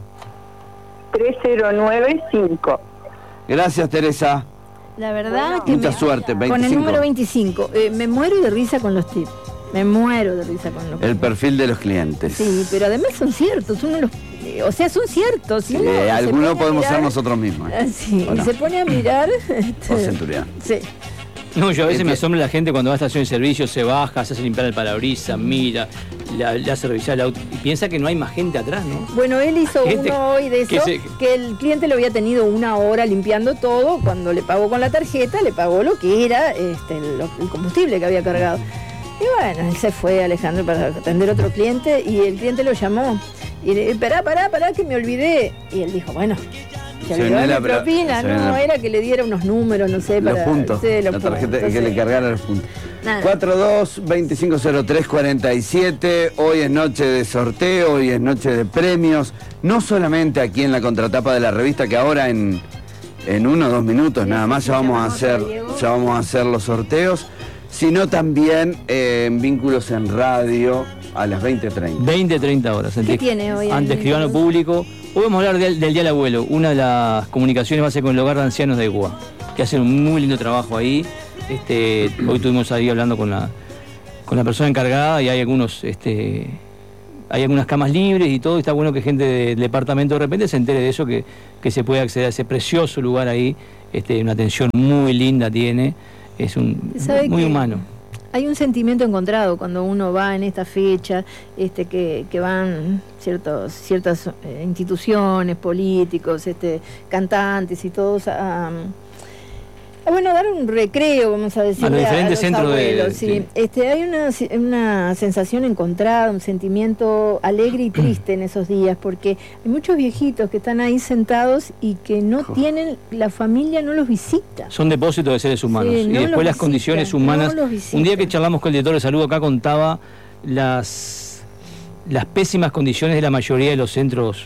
[SPEAKER 5] 3095.
[SPEAKER 1] Gracias, Teresa.
[SPEAKER 2] La verdad que
[SPEAKER 1] Mucha suerte. 25.
[SPEAKER 2] con el número 25. Me muero de risa con los tips. Me muero de risa con los
[SPEAKER 1] El perfil de los clientes.
[SPEAKER 2] Sí, pero además son ciertos. Uno los, o sea, son ciertos. Si uno se
[SPEAKER 1] algunos
[SPEAKER 2] pone a
[SPEAKER 1] podemos ser
[SPEAKER 2] mirar-
[SPEAKER 1] nosotros mismos.
[SPEAKER 2] Sí,
[SPEAKER 1] ¿O
[SPEAKER 2] y
[SPEAKER 1] no?
[SPEAKER 2] se pone a mirar.
[SPEAKER 1] O Centurión.
[SPEAKER 2] Sí.
[SPEAKER 3] No, yo a veces me asombra la gente cuando va a estación de servicio, se baja, se hace limpiar el parabrisas, mira, le hace revisar el auto y piensa que no hay más gente atrás, ¿no?
[SPEAKER 2] Bueno, él hizo
[SPEAKER 3] Gente
[SPEAKER 2] uno hoy de eso, que el cliente lo había tenido 1 hora limpiando todo. Cuando le pagó con la tarjeta, le pagó lo que era el combustible que había cargado. Y bueno, él se fue, Alejandro, para atender otro cliente, y el cliente lo llamó. Y le dijo, pará, que me olvidé. Y él dijo, bueno, se olvidó de la propina. No, era que le diera unos números, no sé,
[SPEAKER 1] Los
[SPEAKER 2] para...
[SPEAKER 1] puntos.
[SPEAKER 2] Sí, los
[SPEAKER 1] La tarjeta
[SPEAKER 2] puntos,
[SPEAKER 1] que
[SPEAKER 2] sí.
[SPEAKER 1] le cargara los puntos.
[SPEAKER 2] Nada.
[SPEAKER 1] 42250347. Hoy es noche de sorteo, hoy es noche de premios. No solamente aquí en la contratapa de la revista, que ahora en 1 o 2 minutos nada más ya vamos a hacer los sorteos, sino también en Vínculos en Radio a las 20:30.
[SPEAKER 3] 20-30 horas.
[SPEAKER 2] ¿Qué tiene hoy?
[SPEAKER 3] Ante escribano público. Hoy vamos a hablar del Día del Abuelo. Una de las comunicaciones va a ser con el Hogar de Ancianos de Gua, que hacen un muy lindo trabajo ahí. Hoy estuvimos ahí hablando con la persona encargada, y hay algunas camas libres y todo. Y está bueno que gente del departamento de repente se entere de eso, que se puede acceder a ese precioso lugar ahí. Una atención muy linda tiene. Es muy humano.
[SPEAKER 2] Hay un sentimiento encontrado cuando uno va en esta fecha, que van ciertas instituciones, políticos, cantantes y todos a dar un recreo, vamos a decir,
[SPEAKER 3] a los diferentes centros
[SPEAKER 2] abuelos, sí. Hay una sensación encontrada, un sentimiento alegre y triste en esos días, porque hay muchos viejitos que están ahí sentados y que no tienen, la familia no los visita.
[SPEAKER 3] Son depósitos de seres humanos.
[SPEAKER 2] Sí,
[SPEAKER 3] y
[SPEAKER 2] no
[SPEAKER 3] después
[SPEAKER 2] los
[SPEAKER 3] las condiciones
[SPEAKER 2] visita,
[SPEAKER 3] humanas.
[SPEAKER 2] no los visita.
[SPEAKER 3] Un día que charlamos con el director de salud acá, contaba las pésimas condiciones de la mayoría de los centros.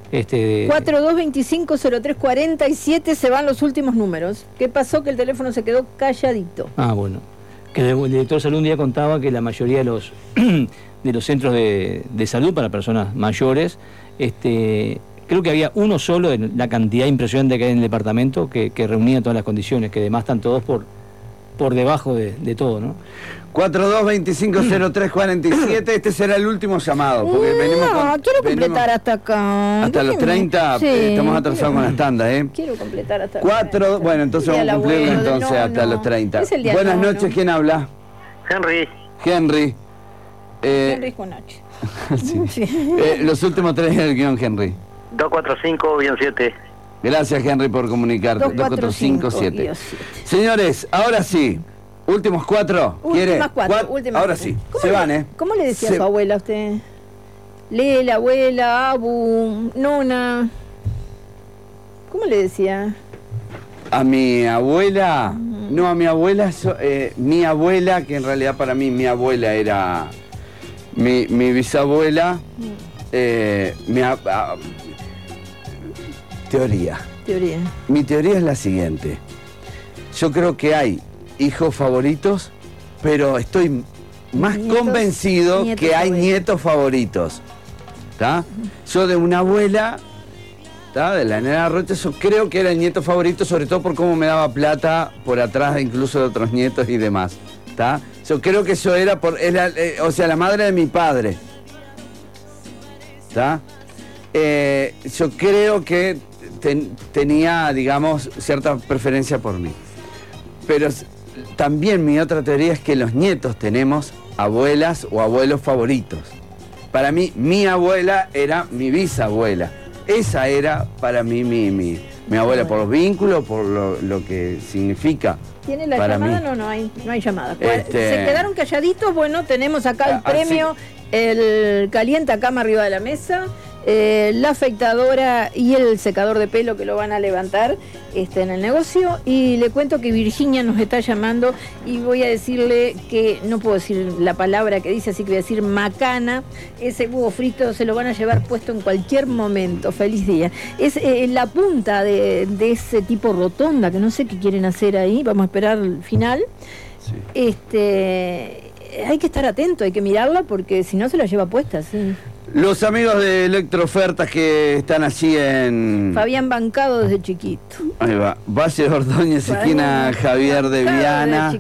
[SPEAKER 2] 42250347, se van los últimos números. ¿Qué pasó? Que el teléfono se quedó calladito.
[SPEAKER 3] Ah, bueno. Que el director de salud un día contaba que la mayoría de los centros de salud para personas mayores, creo que había uno solo de la cantidad impresionante que hay en el departamento que reunía todas las condiciones, que además están todos por debajo de todo, ¿no?
[SPEAKER 1] 42250347. Este será el último llamado, porque
[SPEAKER 2] quiero completar hasta acá.
[SPEAKER 1] Hasta los 30,
[SPEAKER 2] Sí,
[SPEAKER 1] estamos atrasados con las tandas,
[SPEAKER 2] Quiero completar hasta
[SPEAKER 1] Bueno, entonces vamos a cumplirlo hasta los 30. Buenas noches, ¿quién habla?
[SPEAKER 9] Henry.
[SPEAKER 1] Henry.
[SPEAKER 2] Henry Juanache.
[SPEAKER 1] Sí. Los últimos 3 del guión, Henry.
[SPEAKER 9] 245-7.
[SPEAKER 1] Gracias, Henry, por comunicarte. 2457. Señores, ahora sí. Últimos 4. ¿Quiere?
[SPEAKER 2] Últimas 4.
[SPEAKER 1] Ahora sí. Se van,
[SPEAKER 2] ¿Cómo le decía a su abuela a usted? Lela, abuela, abu, nona. ¿Cómo le decía?
[SPEAKER 1] A mi abuela. No, a mi abuela. Mi abuela, que en realidad para mí mi abuela era mi bisabuela. Teoría. Mi teoría es la siguiente. Yo creo que hay hijos favoritos, pero estoy más convencido que hay nietos favoritos. ¿Está? Yo de una abuela ¿tá? De la nena Rocha, yo creo que era el nieto favorito, sobre todo por cómo me daba plata por atrás, incluso de otros nietos y demás. ¿Tá? Yo creo que eso era o sea, la madre de mi padre. ¿Tá? Yo creo que tenía, digamos, cierta preferencia por mí. Pero también mi otra teoría es que los nietos tenemos abuelas o abuelos favoritos. Para mí, mi abuela era mi bisabuela. Esa era para mí mi abuela, por los vínculos, por lo que significa.
[SPEAKER 2] ¿Tiene la
[SPEAKER 1] para
[SPEAKER 2] llamada?
[SPEAKER 1] mí.
[SPEAKER 2] No hay llamada. Se quedaron calladitos. Bueno, tenemos acá el premio, el calienta cama arriba de la mesa, la afeitadora y el secador de pelo que lo van a levantar en el negocio. Y le cuento que Virginia nos está llamando y voy a decirle que no puedo decir la palabra que dice, así que voy a decir macana. Ese huevo frito se lo van a llevar puesto en cualquier momento. Feliz día. Es la punta de ese tipo rotonda, que no sé qué quieren hacer ahí. Vamos a esperar el final. Sí. Hay que estar atento, hay que mirarla porque si no se la lleva puesta. Sí.
[SPEAKER 1] Los amigos de Electroofertas que están allí en...
[SPEAKER 2] Fabián Bancado desde chiquito.
[SPEAKER 1] Ahí va. Valle de Ordóñez, esquina Javier de Viana.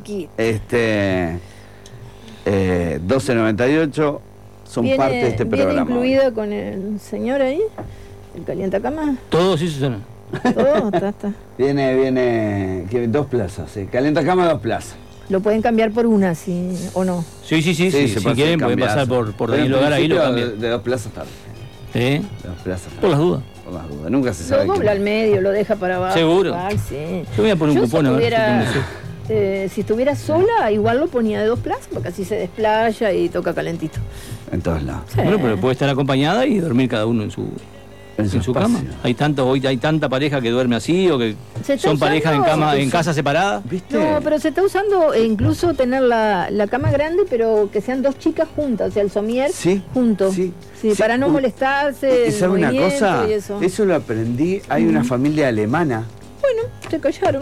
[SPEAKER 1] 1298. Son parte de este programa.
[SPEAKER 2] ¿Viene incluida con el señor ahí? ¿El calientacama?
[SPEAKER 3] Todo, sí, Susana.
[SPEAKER 2] Todo, está.
[SPEAKER 1] Viene 2 plazas, sí. Calientacama 2 plazas.
[SPEAKER 2] Lo pueden cambiar por una, ¿sí? ¿O no?
[SPEAKER 3] Sí. Si quieren, pueden pasar por Daniel Hogar, ahí lo cambian.
[SPEAKER 1] De 2 plazas tarde.
[SPEAKER 3] ¿Eh?
[SPEAKER 1] De 2 plazas.
[SPEAKER 3] Por las dudas.
[SPEAKER 1] Por las dudas. Nunca se sabe.
[SPEAKER 2] Lo dobla al medio, lo deja para abajo.
[SPEAKER 3] Seguro.
[SPEAKER 2] Ay, sí.
[SPEAKER 3] Yo voy a poner un cupón a ver.
[SPEAKER 2] Si estuviera sola, igual lo ponía de 2 plazas, porque así se desplaya y toca calentito.
[SPEAKER 1] En todos lados.
[SPEAKER 2] Sí.
[SPEAKER 3] Bueno, pero puede estar acompañada y dormir cada uno en su cama. Hay tanta pareja que duerme así o que son parejas en casa separadas.
[SPEAKER 1] ¿Viste?
[SPEAKER 2] No, pero se está usando incluso tener la cama grande, pero que sean 2 chicas juntas, o sea, el somier juntos. Sí, para no molestarse.
[SPEAKER 1] ¿Y sabe una cosa?
[SPEAKER 2] Eso
[SPEAKER 1] lo aprendí. Hay una familia alemana.
[SPEAKER 2] Bueno, se callaron.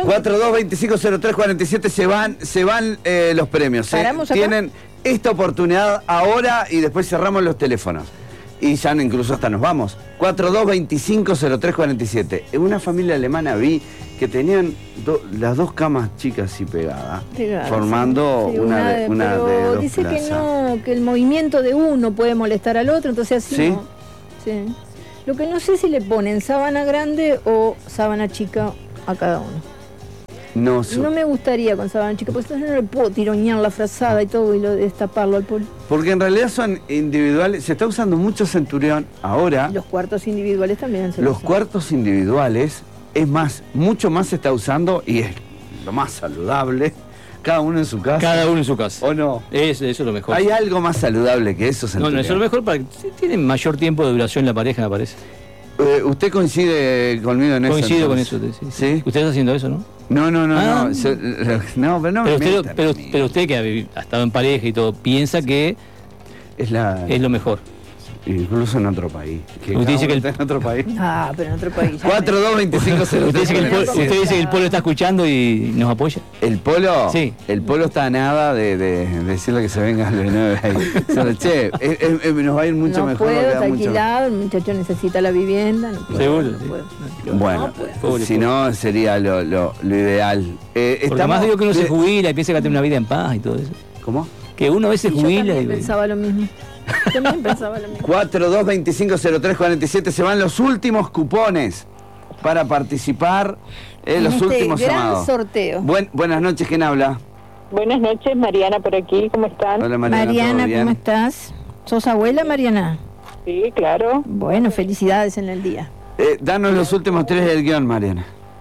[SPEAKER 1] 42250347 se van los premios. Tienen esta oportunidad ahora y después cerramos los teléfonos. Y ya incluso hasta nos vamos. 42250347. En una familia alemana vi que tenían las 2 camas chicas y pegadas, formando una de 2
[SPEAKER 2] dice
[SPEAKER 1] plazas.
[SPEAKER 2] Que no, que el movimiento de uno puede molestar al otro, entonces así
[SPEAKER 1] ¿sí?
[SPEAKER 2] No. Sí. Lo que no sé si le ponen sábana grande o sábana chica a cada uno. No me gustaría con sábana chica, porque entonces no le puedo tironear la frazada y todo y destaparlo al polo.
[SPEAKER 1] Porque en realidad son individuales, se está usando mucho Centurión ahora.
[SPEAKER 2] Los cuartos individuales también se
[SPEAKER 1] Los cuartos individuales, es más, mucho más se está usando y es lo más saludable. Cada uno en su casa.
[SPEAKER 3] Cada uno en su casa.
[SPEAKER 1] ¿O no?
[SPEAKER 3] Eso es lo mejor.
[SPEAKER 1] ¿Hay algo más saludable que eso, Centurión?
[SPEAKER 3] No, eso es lo mejor para que tienen mayor tiempo de duración la pareja, me parece.
[SPEAKER 1] ¿Usted coincide conmigo en eso?
[SPEAKER 3] Coincido con eso, sí. Usted está haciendo eso, ¿no?
[SPEAKER 1] No.
[SPEAKER 3] No,
[SPEAKER 1] Pero no.
[SPEAKER 3] Pero usted que ha estado en pareja y todo, piensa que es lo mejor.
[SPEAKER 1] Incluso en otro país.
[SPEAKER 3] Usted dice que
[SPEAKER 1] en otro país.
[SPEAKER 2] Ah, pero en otro país.
[SPEAKER 1] 422503.
[SPEAKER 3] Usted dice que el Polo está escuchando y nos apoya.
[SPEAKER 1] ¿El Polo?
[SPEAKER 3] Sí.
[SPEAKER 1] El Polo está a nada de decirle que se venga al 9 ahí. Che, nos va a ir mucho mejor.
[SPEAKER 2] No puedo, está alquilado, el muchacho necesita la vivienda. No puedo,
[SPEAKER 3] seguro.
[SPEAKER 2] No puedo.
[SPEAKER 1] Bueno, si no sería lo ideal.
[SPEAKER 3] Porque además digo que uno se jubila y piensa que va a tener una vida en paz y todo eso.
[SPEAKER 1] ¿Cómo?
[SPEAKER 3] Que uno a veces jubila
[SPEAKER 2] y pensaba lo mismo. También pensaba lo mismo.
[SPEAKER 1] 42250347 se van los últimos cupones para participar en los últimos
[SPEAKER 2] gran
[SPEAKER 1] llamados.
[SPEAKER 2] Sorteo.
[SPEAKER 1] Buenas noches, ¿quién habla?
[SPEAKER 5] Buenas noches, Mariana por aquí, ¿cómo están?
[SPEAKER 1] Hola
[SPEAKER 2] Mariana, ¿cómo estás? ¿Sos abuela, Mariana?
[SPEAKER 5] Sí, claro.
[SPEAKER 2] Bueno, felicidades en el día.
[SPEAKER 1] Danos los últimos 3 del guión, Mariana.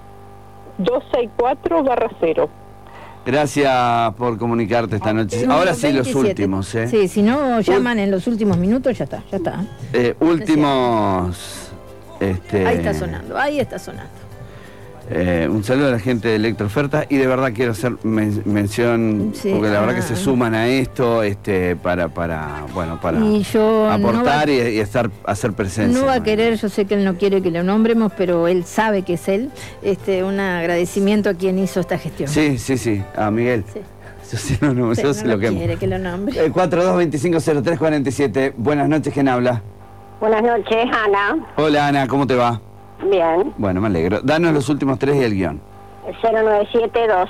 [SPEAKER 5] 264/0.
[SPEAKER 1] Gracias por comunicarte esta noche. Ahora sí, 27. Los últimos.
[SPEAKER 2] Sí, si no llaman en los últimos minutos, ya está.
[SPEAKER 1] Últimos...
[SPEAKER 2] Ahí está sonando.
[SPEAKER 1] Un saludo a la gente de Electroofertas y de verdad quiero hacer mención, porque la verdad que se suman a esto para aportar y hacer presencia.
[SPEAKER 2] No va a querer, yo sé que él no quiere que lo nombremos, pero él sabe que es él. Un agradecimiento a quien hizo esta gestión.
[SPEAKER 1] Sí, a Miguel. Sí. Yo sí no
[SPEAKER 2] quiere que lo nombre.
[SPEAKER 1] 42250347. Buenas noches, ¿quién habla?
[SPEAKER 5] Buenas noches, Ana.
[SPEAKER 1] Hola, Ana, ¿cómo te va?
[SPEAKER 11] Bien.
[SPEAKER 1] Bueno, me alegro. Danos los últimos 3 y el guión.
[SPEAKER 11] 0972.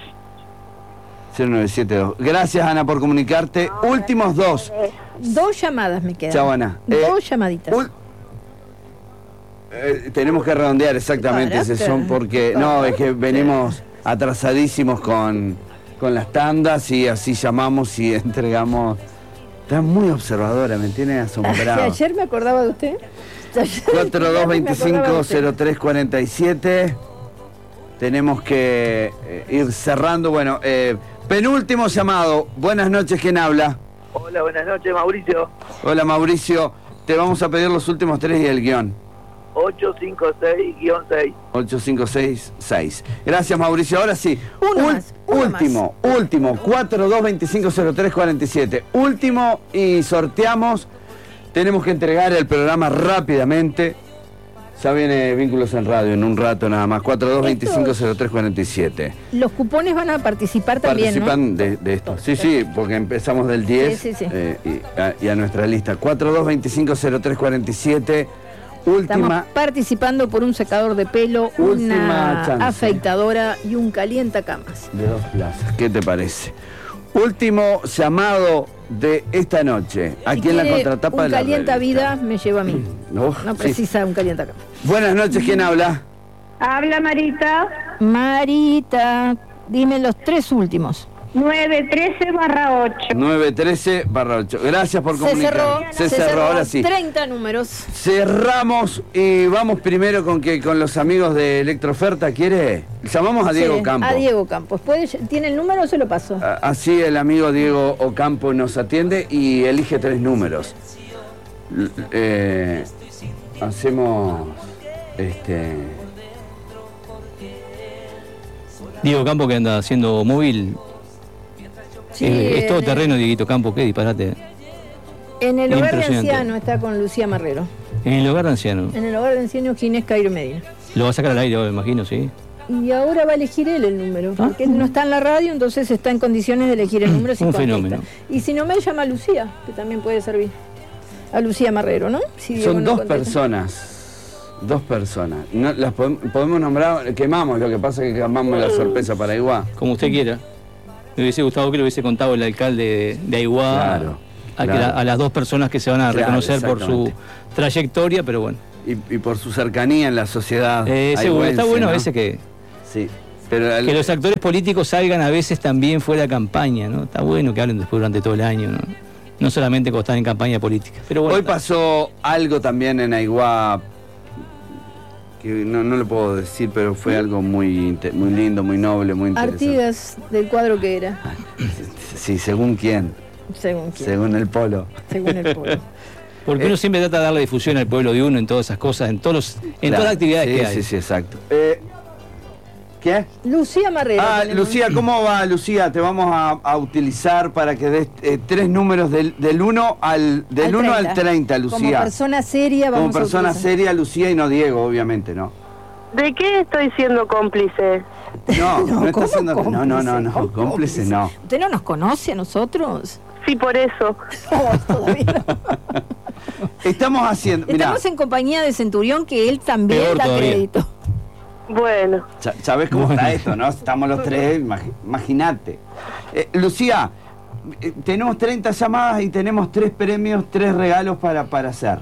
[SPEAKER 1] 0972. Gracias, Ana, por comunicarte. Últimos 2.
[SPEAKER 2] 2 llamadas me quedan.
[SPEAKER 1] Chao, Ana.
[SPEAKER 2] 2 llamaditas.
[SPEAKER 1] Tenemos que redondear exactamente ese son porque... No, es que venimos atrasadísimos con las tandas y así llamamos y entregamos... Está muy observadora, me tiene asombrado.
[SPEAKER 2] Ayer me acordaba de usted.
[SPEAKER 1] 4225-0347. Tenemos que ir cerrando. Bueno, penúltimo llamado. Buenas noches, ¿quién habla?
[SPEAKER 4] Hola, buenas noches, Mauricio.
[SPEAKER 1] Hola, Mauricio. Te vamos a pedir los últimos 3 y el guión.
[SPEAKER 4] 856-6.
[SPEAKER 1] 8566. Gracias, Mauricio. Ahora sí.
[SPEAKER 2] Último.
[SPEAKER 1] 4225-0347. Último y sorteamos. Tenemos que entregar el programa rápidamente. Ya viene Vínculos en Radio en un rato nada más. 4225-0347.
[SPEAKER 2] Los cupones van a participar también,
[SPEAKER 1] participan,
[SPEAKER 2] ¿no?
[SPEAKER 1] de esto. Sí, porque empezamos del 10
[SPEAKER 2] Sí.
[SPEAKER 1] y a nuestra lista. 4225-0347.
[SPEAKER 2] Estamos participando por un secador de pelo, una
[SPEAKER 1] chance.
[SPEAKER 2] afeitadora y un calientacamas.
[SPEAKER 1] De 2 plazas. ¿Qué te parece? Último llamado de esta noche. Aquí en la contratapa de la
[SPEAKER 2] un calienta vida me lleva a mí. No precisa un calientacamas.
[SPEAKER 1] Buenas noches, ¿quién habla?
[SPEAKER 5] Habla Marita.
[SPEAKER 2] Marita, dime los 3 últimos.
[SPEAKER 5] 913/8.
[SPEAKER 1] 913/8. Gracias por comunicar. Se cerró, ahora sí.
[SPEAKER 2] 30 números.
[SPEAKER 1] Cerramos y vamos primero con los amigos de Electroferta. ¿Quiere? Llamamos a Diego Campos.
[SPEAKER 2] A Diego Campos. ¿Tiene el número o se lo paso?
[SPEAKER 1] Así el amigo Diego Ocampo nos atiende y elige 3 números. Hacemos
[SPEAKER 3] Diego Campo, que anda haciendo móvil.
[SPEAKER 2] Sí,
[SPEAKER 3] es todo terreno, Dieguito Campo, qué disparate.
[SPEAKER 2] En el hogar de
[SPEAKER 3] Impresionante.
[SPEAKER 2] anciano está con Lucía Marrero.
[SPEAKER 3] En el hogar de anciano.
[SPEAKER 2] En el hogar de anciano Ginés Cairo Medina.
[SPEAKER 3] Lo va a sacar al aire, me imagino, ¿sí?
[SPEAKER 2] Y ahora va a elegir él el número, porque él no está en la radio, entonces está en condiciones de elegir el número.
[SPEAKER 3] Un fenómeno.
[SPEAKER 2] Y si no me llama a Lucía, que también puede servir. A Lucía Marrero, ¿no? Si
[SPEAKER 1] Son 2 personas. 2 personas. No, las podemos nombrar, quemamos, lo que pasa es que quemamos la sorpresa para Aiguá.
[SPEAKER 3] Como usted quiera. Me hubiese gustado que le hubiese contado el alcalde de Aiguá a las 2 personas que se van a reconocer por su trayectoria, pero bueno.
[SPEAKER 1] Y por su cercanía en la sociedad.
[SPEAKER 3] Seguro, está bueno, ¿no? A veces que...
[SPEAKER 1] Sí. Pero
[SPEAKER 3] que los actores políticos salgan a veces también fuera de campaña, ¿no? Está bueno que hablen después durante todo el año, ¿no? No solamente cuando están en campaña política. Pero bueno,
[SPEAKER 1] hoy pasó algo también en Aiguá, que no lo puedo decir, pero fue algo muy lindo, muy noble, muy interesante.
[SPEAKER 2] Artigas del cuadro que era.
[SPEAKER 1] Sí, según quién. Según el polo.
[SPEAKER 2] Según el polo.
[SPEAKER 3] Porque uno siempre trata de darle difusión al pueblo de uno en todas esas cosas, en todas las actividades que hay.
[SPEAKER 1] Sí, exacto. ¿Qué?
[SPEAKER 2] Lucía Marrero.
[SPEAKER 1] Lucía, ¿cómo va, Lucía? Te vamos a utilizar para que des 3 números del 1 al 30, Lucía.
[SPEAKER 2] Como persona seria vamos
[SPEAKER 1] Como persona seria, Lucía, y no Diego, obviamente, ¿no?
[SPEAKER 12] ¿De qué estoy siendo cómplice?
[SPEAKER 1] No está siendo... No, cómplice no.
[SPEAKER 2] ¿Usted no nos conoce a nosotros?
[SPEAKER 12] Sí, por eso.
[SPEAKER 2] Todavía no.
[SPEAKER 1] Estamos haciendo...
[SPEAKER 2] Estamos en compañía de Centurión, que él también da crédito.
[SPEAKER 12] Bueno.
[SPEAKER 1] ¿Sabés cómo está esto, no? Estamos los 3, imagínate. Lucía, tenemos 30 llamadas y tenemos 3 premios, 3 regalos para hacer.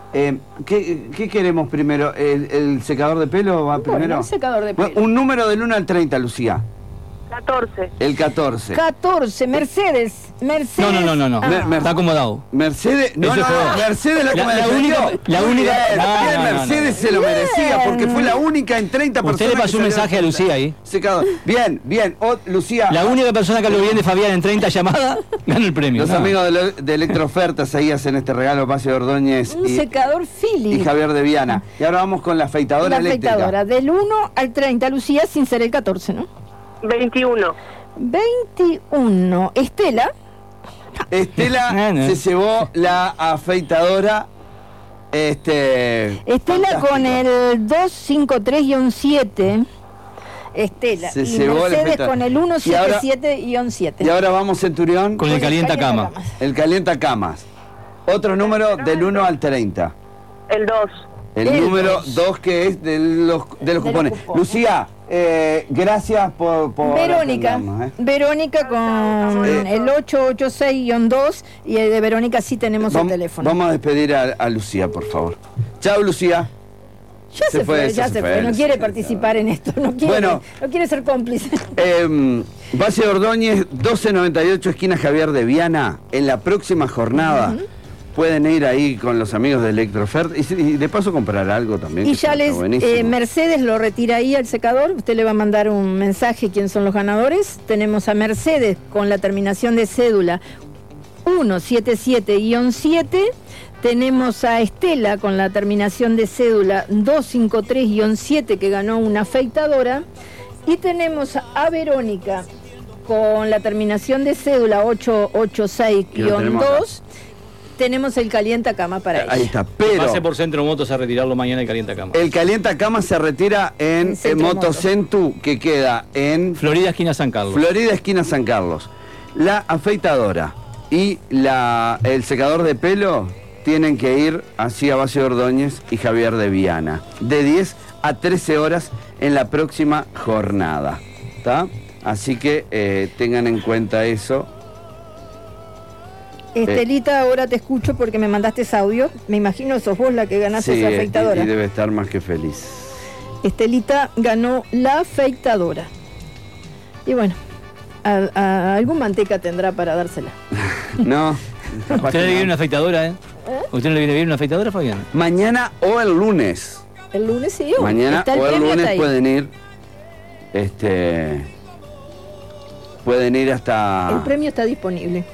[SPEAKER 1] ¿Qué queremos primero? ¿El secador de pelo va primero?
[SPEAKER 2] El secador de pelo.
[SPEAKER 1] Un número del 1 al 30, Lucía.
[SPEAKER 12] 14.
[SPEAKER 1] El 14.
[SPEAKER 2] 14, Mercedes.
[SPEAKER 3] No. Está acomodado.
[SPEAKER 1] Mercedes, Mercedes la única. Mercedes se lo merecía porque fue la única en 30 personas.
[SPEAKER 3] Usted le pasó un mensaje a Lucía ahí.
[SPEAKER 1] Secador. Bien. Lucía.
[SPEAKER 3] La única persona que habló bien de Fabián en 30 llamadas ganó el premio.
[SPEAKER 1] Los amigos de Electrofertas ahí hacen este regalo, Pase de Ordóñez.
[SPEAKER 2] Un secador Philips.
[SPEAKER 1] Y Javier de Viana. Y ahora vamos con la afeitadora eléctrica.
[SPEAKER 2] La afeitadora, del 1 al 30, Lucía, sin ser el 14, ¿no?
[SPEAKER 12] 21.
[SPEAKER 2] Estela
[SPEAKER 1] se llevó la afeitadora.
[SPEAKER 2] Estela con el 253-7. Estela.
[SPEAKER 1] Se
[SPEAKER 2] y
[SPEAKER 1] llevó
[SPEAKER 2] Mercedes con el 177-7.
[SPEAKER 1] Y ahora vamos, Centurión.
[SPEAKER 3] Con el calientacamas.
[SPEAKER 1] El calientacamas. Otro número del 1 al 30.
[SPEAKER 12] El 2.
[SPEAKER 1] El número 2 que es de los cupones. Lucía, gracias por
[SPEAKER 2] Verónica,
[SPEAKER 1] atendernos,
[SPEAKER 2] Verónica con el 886-2 y de Verónica sí tenemos el teléfono.
[SPEAKER 1] Vamos a despedir a Lucía, por favor. Chao, Lucía.
[SPEAKER 2] Ya se fue, no quiere participar en esto, no quiere ser cómplice.
[SPEAKER 1] Base de Ordóñez, 1298, esquina Javier de Viana, en la próxima jornada. Pueden ir ahí con los amigos de Electrofertas y de paso comprar algo también.
[SPEAKER 2] Y ya Mercedes lo retira ahí al secador. Usted le va a mandar un mensaje quién son los ganadores. Tenemos a Mercedes con la terminación de cédula 177-7. Tenemos a Estela con la terminación de cédula 253-7 que ganó una afeitadora. Y tenemos a Verónica con la terminación de cédula 886-2. Tenemos el calientacama para ella.
[SPEAKER 1] Ahí está, pero...
[SPEAKER 3] Pase por Centro Motos a retirarlo mañana el calientacama.
[SPEAKER 1] El calientacama se retira en Motocentru, que queda en...
[SPEAKER 3] Florida, esquina San Carlos.
[SPEAKER 1] Florida, esquina San Carlos. La afeitadora y el secador de pelo tienen que ir hacia Base de Ordóñez y Javier de Viana. De 10 a 13 horas en la próxima jornada. ¿Está? Así que tengan en cuenta eso.
[SPEAKER 2] Estelita, ahora te escucho porque me mandaste ese audio. Me imagino sos vos la que ganaste esa afeitadora.
[SPEAKER 1] Y debe estar más que feliz.
[SPEAKER 2] Estelita ganó la afeitadora. Y bueno, algún manteca tendrá para dársela.
[SPEAKER 1] No.
[SPEAKER 3] ¿Usted le viene una afeitadora, ¿Usted no le viene bien una afeitadora, Fabián?
[SPEAKER 1] Mañana o el lunes.
[SPEAKER 2] El lunes sí.
[SPEAKER 1] Mañana o el lunes pueden ir. Pueden ir hasta...
[SPEAKER 2] El premio está disponible.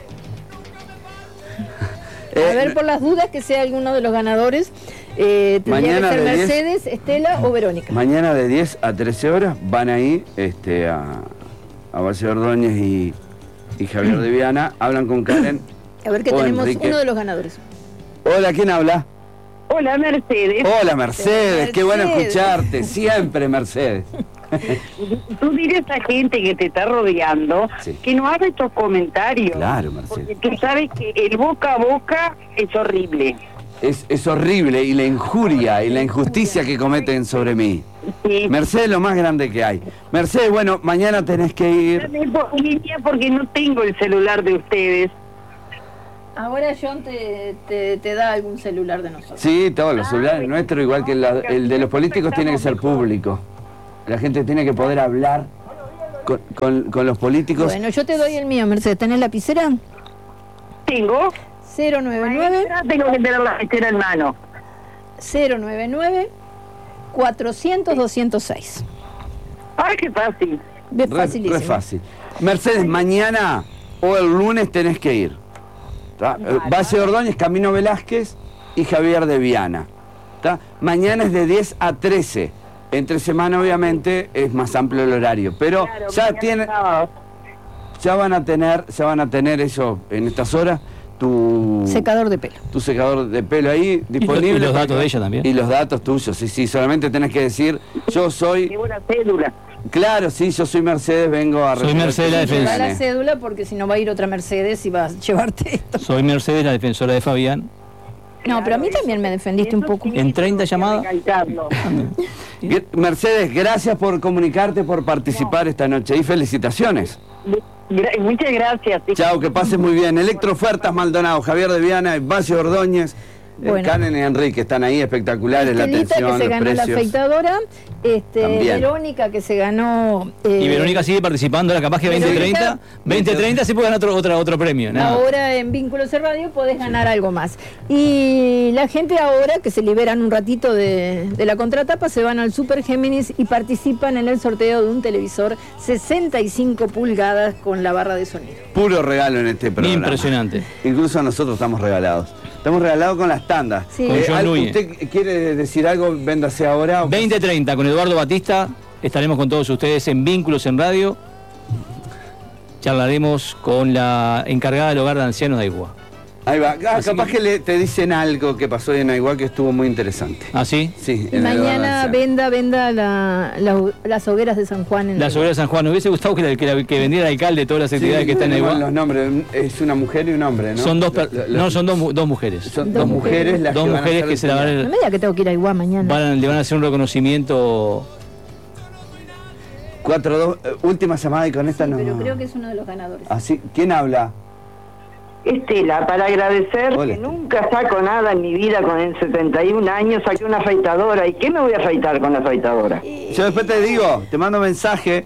[SPEAKER 2] A ver, por las dudas, que sea alguno de los ganadores. Tendría que ser Mercedes, Estela o Verónica.
[SPEAKER 1] Mañana de 10 a 13 horas van ahí a Base de Ordóñez y Javier de Viana. Hablan con Karen.
[SPEAKER 2] A ver que tenemos Enrique. Uno de los ganadores.
[SPEAKER 1] Hola, ¿quién habla?
[SPEAKER 6] Hola, Mercedes.
[SPEAKER 1] Hola, Mercedes. Qué bueno escucharte. Siempre, Mercedes.
[SPEAKER 6] Tú dile a esa gente que te está rodeando que no haga estos comentarios.
[SPEAKER 1] Claro, Mercedes.
[SPEAKER 6] Porque tú sabes que el boca a boca es horrible.
[SPEAKER 1] Es horrible, y la injuria y la injusticia que cometen sobre mí.
[SPEAKER 6] Sí.
[SPEAKER 1] Mercedes, lo más grande que hay. Mercedes, bueno, mañana tenés que ir.
[SPEAKER 6] Porque no tengo el celular de ustedes.
[SPEAKER 2] Ahora John te da algún celular de nosotros.
[SPEAKER 1] Sí, todos los celulares nuestros, igual que el de los políticos, tiene que ser público. La gente tiene que poder hablar con los políticos.
[SPEAKER 2] Bueno, yo te doy el mío, Mercedes. ¿Tenés lapicera?
[SPEAKER 6] Tengo.
[SPEAKER 2] 099.
[SPEAKER 6] Tengo que tener la lapicera en mano.
[SPEAKER 2] 099-400-206.
[SPEAKER 6] Ay, qué fácil.
[SPEAKER 2] Facilísimo.
[SPEAKER 1] Re fácil. Mercedes, mañana o el lunes tenés que ir. Base de Ordóñez, Camino Velázquez y Javier de Viana. Mañana es de 10 a 13. Entre semana, obviamente, es más amplio el horario. Pero claro, ya van a tener eso en estas horas. Tu secador de pelo ahí disponible.
[SPEAKER 3] Y los datos de ella también.
[SPEAKER 1] Y los datos tuyos, sí. Solamente tenés que decir, yo soy...
[SPEAKER 6] Tengo una cédula.
[SPEAKER 1] Claro, sí, yo soy Mercedes, vengo a...
[SPEAKER 3] Soy Mercedes, la defensora.
[SPEAKER 2] La cédula, porque si no va a ir otra Mercedes y va a llevarte esto.
[SPEAKER 3] Soy Mercedes, la defensora de Fabián.
[SPEAKER 2] No, pero a mí también me defendiste un poco.
[SPEAKER 3] En 30 llamadas.
[SPEAKER 1] Mercedes, gracias por comunicarte, por participar esta noche y felicitaciones.
[SPEAKER 6] Muchas gracias.
[SPEAKER 1] Chao, que pases muy bien. Electrofertas Maldonado, Javier de Viana, Base de Ordóñez, Karen y Enrique están ahí, espectaculares, la atención,
[SPEAKER 2] que se ganó la afeitadora, Verónica que se ganó...
[SPEAKER 3] y Verónica sigue participando, ahora capaz que 2030 se puede ganar otro premio.
[SPEAKER 2] Ahora en Vínculos en Radio podés ganar algo más. Y la gente ahora que se liberan un ratito de la contratapa se van al Super Géminis y participan en el sorteo de un televisor 65 pulgadas con la barra de sonido.
[SPEAKER 1] Puro regalo en este programa.
[SPEAKER 3] Impresionante.
[SPEAKER 1] Incluso nosotros estamos regalados. Estamos regalados con las tandas.
[SPEAKER 2] Sí.
[SPEAKER 1] ¿Usted quiere decir algo? Véndase ahora.
[SPEAKER 3] 20:30 con Eduardo Batista. Estaremos con todos ustedes en Vínculos en Radio. Charlaremos con la encargada del hogar de ancianos de Aigua.
[SPEAKER 1] Ahí va. Capaz que te dicen algo que pasó en Aiguá que estuvo muy interesante.
[SPEAKER 3] ¿Ah, sí?
[SPEAKER 1] Sí.
[SPEAKER 2] Mañana venda las hogueras de San Juan.
[SPEAKER 3] Las hogueras de San Juan. ¿Me hubiese gustado que vendiera el alcalde de todas las actividades que están en Aiguá?
[SPEAKER 1] Los nombres, es una mujer y un hombre, ¿no?
[SPEAKER 3] Son dos mujeres.
[SPEAKER 1] Son dos mujeres las
[SPEAKER 3] que se la van a...
[SPEAKER 2] No me diga que tengo que ir a Aiguá mañana.
[SPEAKER 3] Le van a hacer un reconocimiento...
[SPEAKER 1] 4-2, última llamada y con esta no...
[SPEAKER 2] Pero creo que es uno de los ganadores.
[SPEAKER 1] Así, ¿quién habla?
[SPEAKER 6] Estela, para agradecer que nunca saco nada en mi vida. Con el 71 años saqué una afeitadora. ¿Y qué me voy a afeitar con la afeitadora?
[SPEAKER 1] Yo después te digo, te mando mensaje.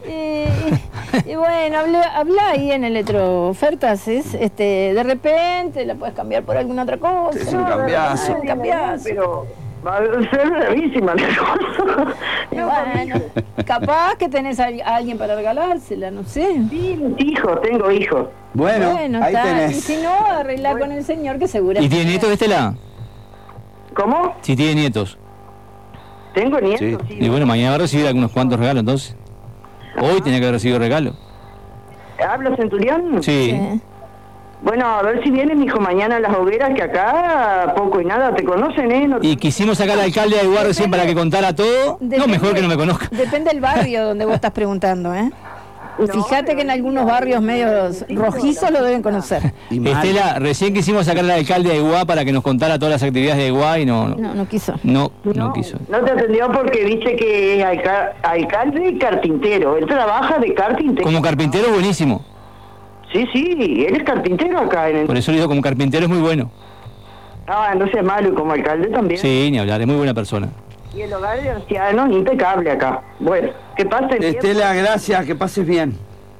[SPEAKER 2] Y bueno, habla ahí en Electroofertas, de repente la puedes cambiar por alguna otra cosa.
[SPEAKER 1] Es un cambiazo.
[SPEAKER 6] Pero va a ser bravísima la cosa.
[SPEAKER 2] Bueno, capaz que tenés a alguien para regalársela, no sé.
[SPEAKER 6] Sí, tengo hijos.
[SPEAKER 1] Bueno, ahí tenés.
[SPEAKER 2] Y si no, arregla con el señor que seguramente...
[SPEAKER 3] ¿Y tiene nietos, Estela?
[SPEAKER 6] ¿Cómo?
[SPEAKER 3] Si tiene nietos.
[SPEAKER 6] Tengo nietos, sí.
[SPEAKER 3] Y bueno, mañana va a recibir algunos cuantos regalos, entonces. Hoy tenía que haber recibido regalo.
[SPEAKER 6] ¿Habla Centurión?
[SPEAKER 3] Sí.
[SPEAKER 6] Bueno, a ver si viene mi hijo mañana a las hogueras, que acá poco y nada te conocen, ¿eh?
[SPEAKER 3] Y quisimos sacar al alcalde de Aiguá recién para que contara todo. No, mejor que no me conozca.
[SPEAKER 2] Depende del barrio donde vos estás preguntando, ¿eh? Fíjate que en algunos barrios medios rojizos lo deben conocer.
[SPEAKER 3] Estela, recién quisimos sacar al alcalde de Aiguá para que nos contara todas las actividades de Aiguá y no
[SPEAKER 2] quiso.
[SPEAKER 3] No quiso.
[SPEAKER 6] No te atendió porque dice que es alcalde y carpintero. Él trabaja de carpintero.
[SPEAKER 3] Como carpintero buenísimo.
[SPEAKER 6] Sí, él es carpintero acá en el...
[SPEAKER 3] Por eso le digo, como carpintero es muy bueno.
[SPEAKER 6] No sea malo, y como alcalde también.
[SPEAKER 3] Sí, ni hablar, es muy buena persona.
[SPEAKER 6] Y el hogar de ancianos, impecable acá. Bueno, que pase el
[SPEAKER 1] Estela, gracias, que pases bien.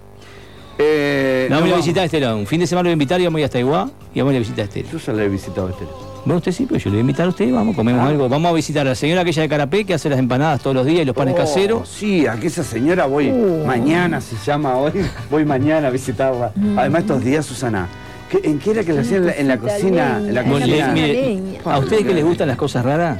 [SPEAKER 3] Vamos a ir a visitar a Estela. Un fin de semana lo voy a invitar y vamos a ir hasta Aiguá y vamos a ir a visitar a Estela.
[SPEAKER 1] Yo ya le he visitado a Estela.
[SPEAKER 3] Bueno, usted sí, pero yo le voy a invitar a usted, vamos, comemos algo. Vamos a visitar a la señora aquella de Carapé que hace las empanadas todos los días y los panes caseros.
[SPEAKER 1] Sí, a esa señora voy mañana, se llama hoy, voy mañana a visitarla. Además estos días, Susana, ¿en qué era que le hacían en la cocina?
[SPEAKER 3] Mire, ¿a ustedes que les gustan las cosas raras?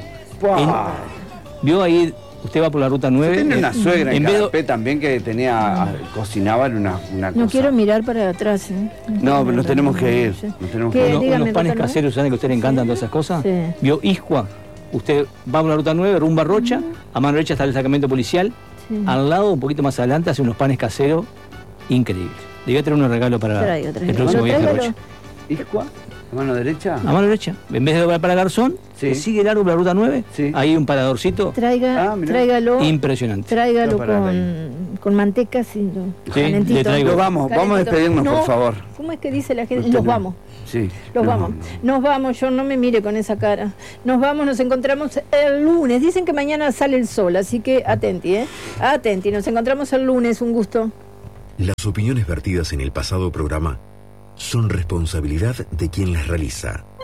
[SPEAKER 3] ¿Vio ahí? Usted va por la ruta 9.
[SPEAKER 1] Tiene una suegra en Carapé también que cocinaba en una cosa.
[SPEAKER 2] No quiero mirar para atrás.
[SPEAKER 1] No, pero nos tenemos que ir.
[SPEAKER 3] Unos panes caseros, ¿saben que a usted le encantan todas esas cosas? Sí. ¿Vio Iscua? Usted va por la ruta 9, rumba Rocha, a mano derecha está el destacamento policial. Sí. Al lado, un poquito más adelante, hace unos panes caseros increíbles. Le voy a traer unos regalos para el próximo viaje a Rocha.
[SPEAKER 1] ¿Iscua? ¿A mano derecha?
[SPEAKER 3] A mano derecha. En vez de doblar para Garzón, sigue largo por la ruta 9. Sí. Ahí un paradorcito.
[SPEAKER 2] Tráigalo.
[SPEAKER 3] Impresionante.
[SPEAKER 2] Tráigalo con manteca, calentito.
[SPEAKER 1] Vamos a despedirnos, por favor.
[SPEAKER 2] ¿Cómo es que dice la gente? Los vamos.
[SPEAKER 1] Sí.
[SPEAKER 2] Nos vamos, yo no me mire con esa cara. Nos encontramos el lunes. Dicen que mañana sale el sol, así que atenti, Atenti, nos encontramos el lunes, un gusto.
[SPEAKER 13] Las opiniones vertidas en el pasado programa son responsabilidad de quien las realiza.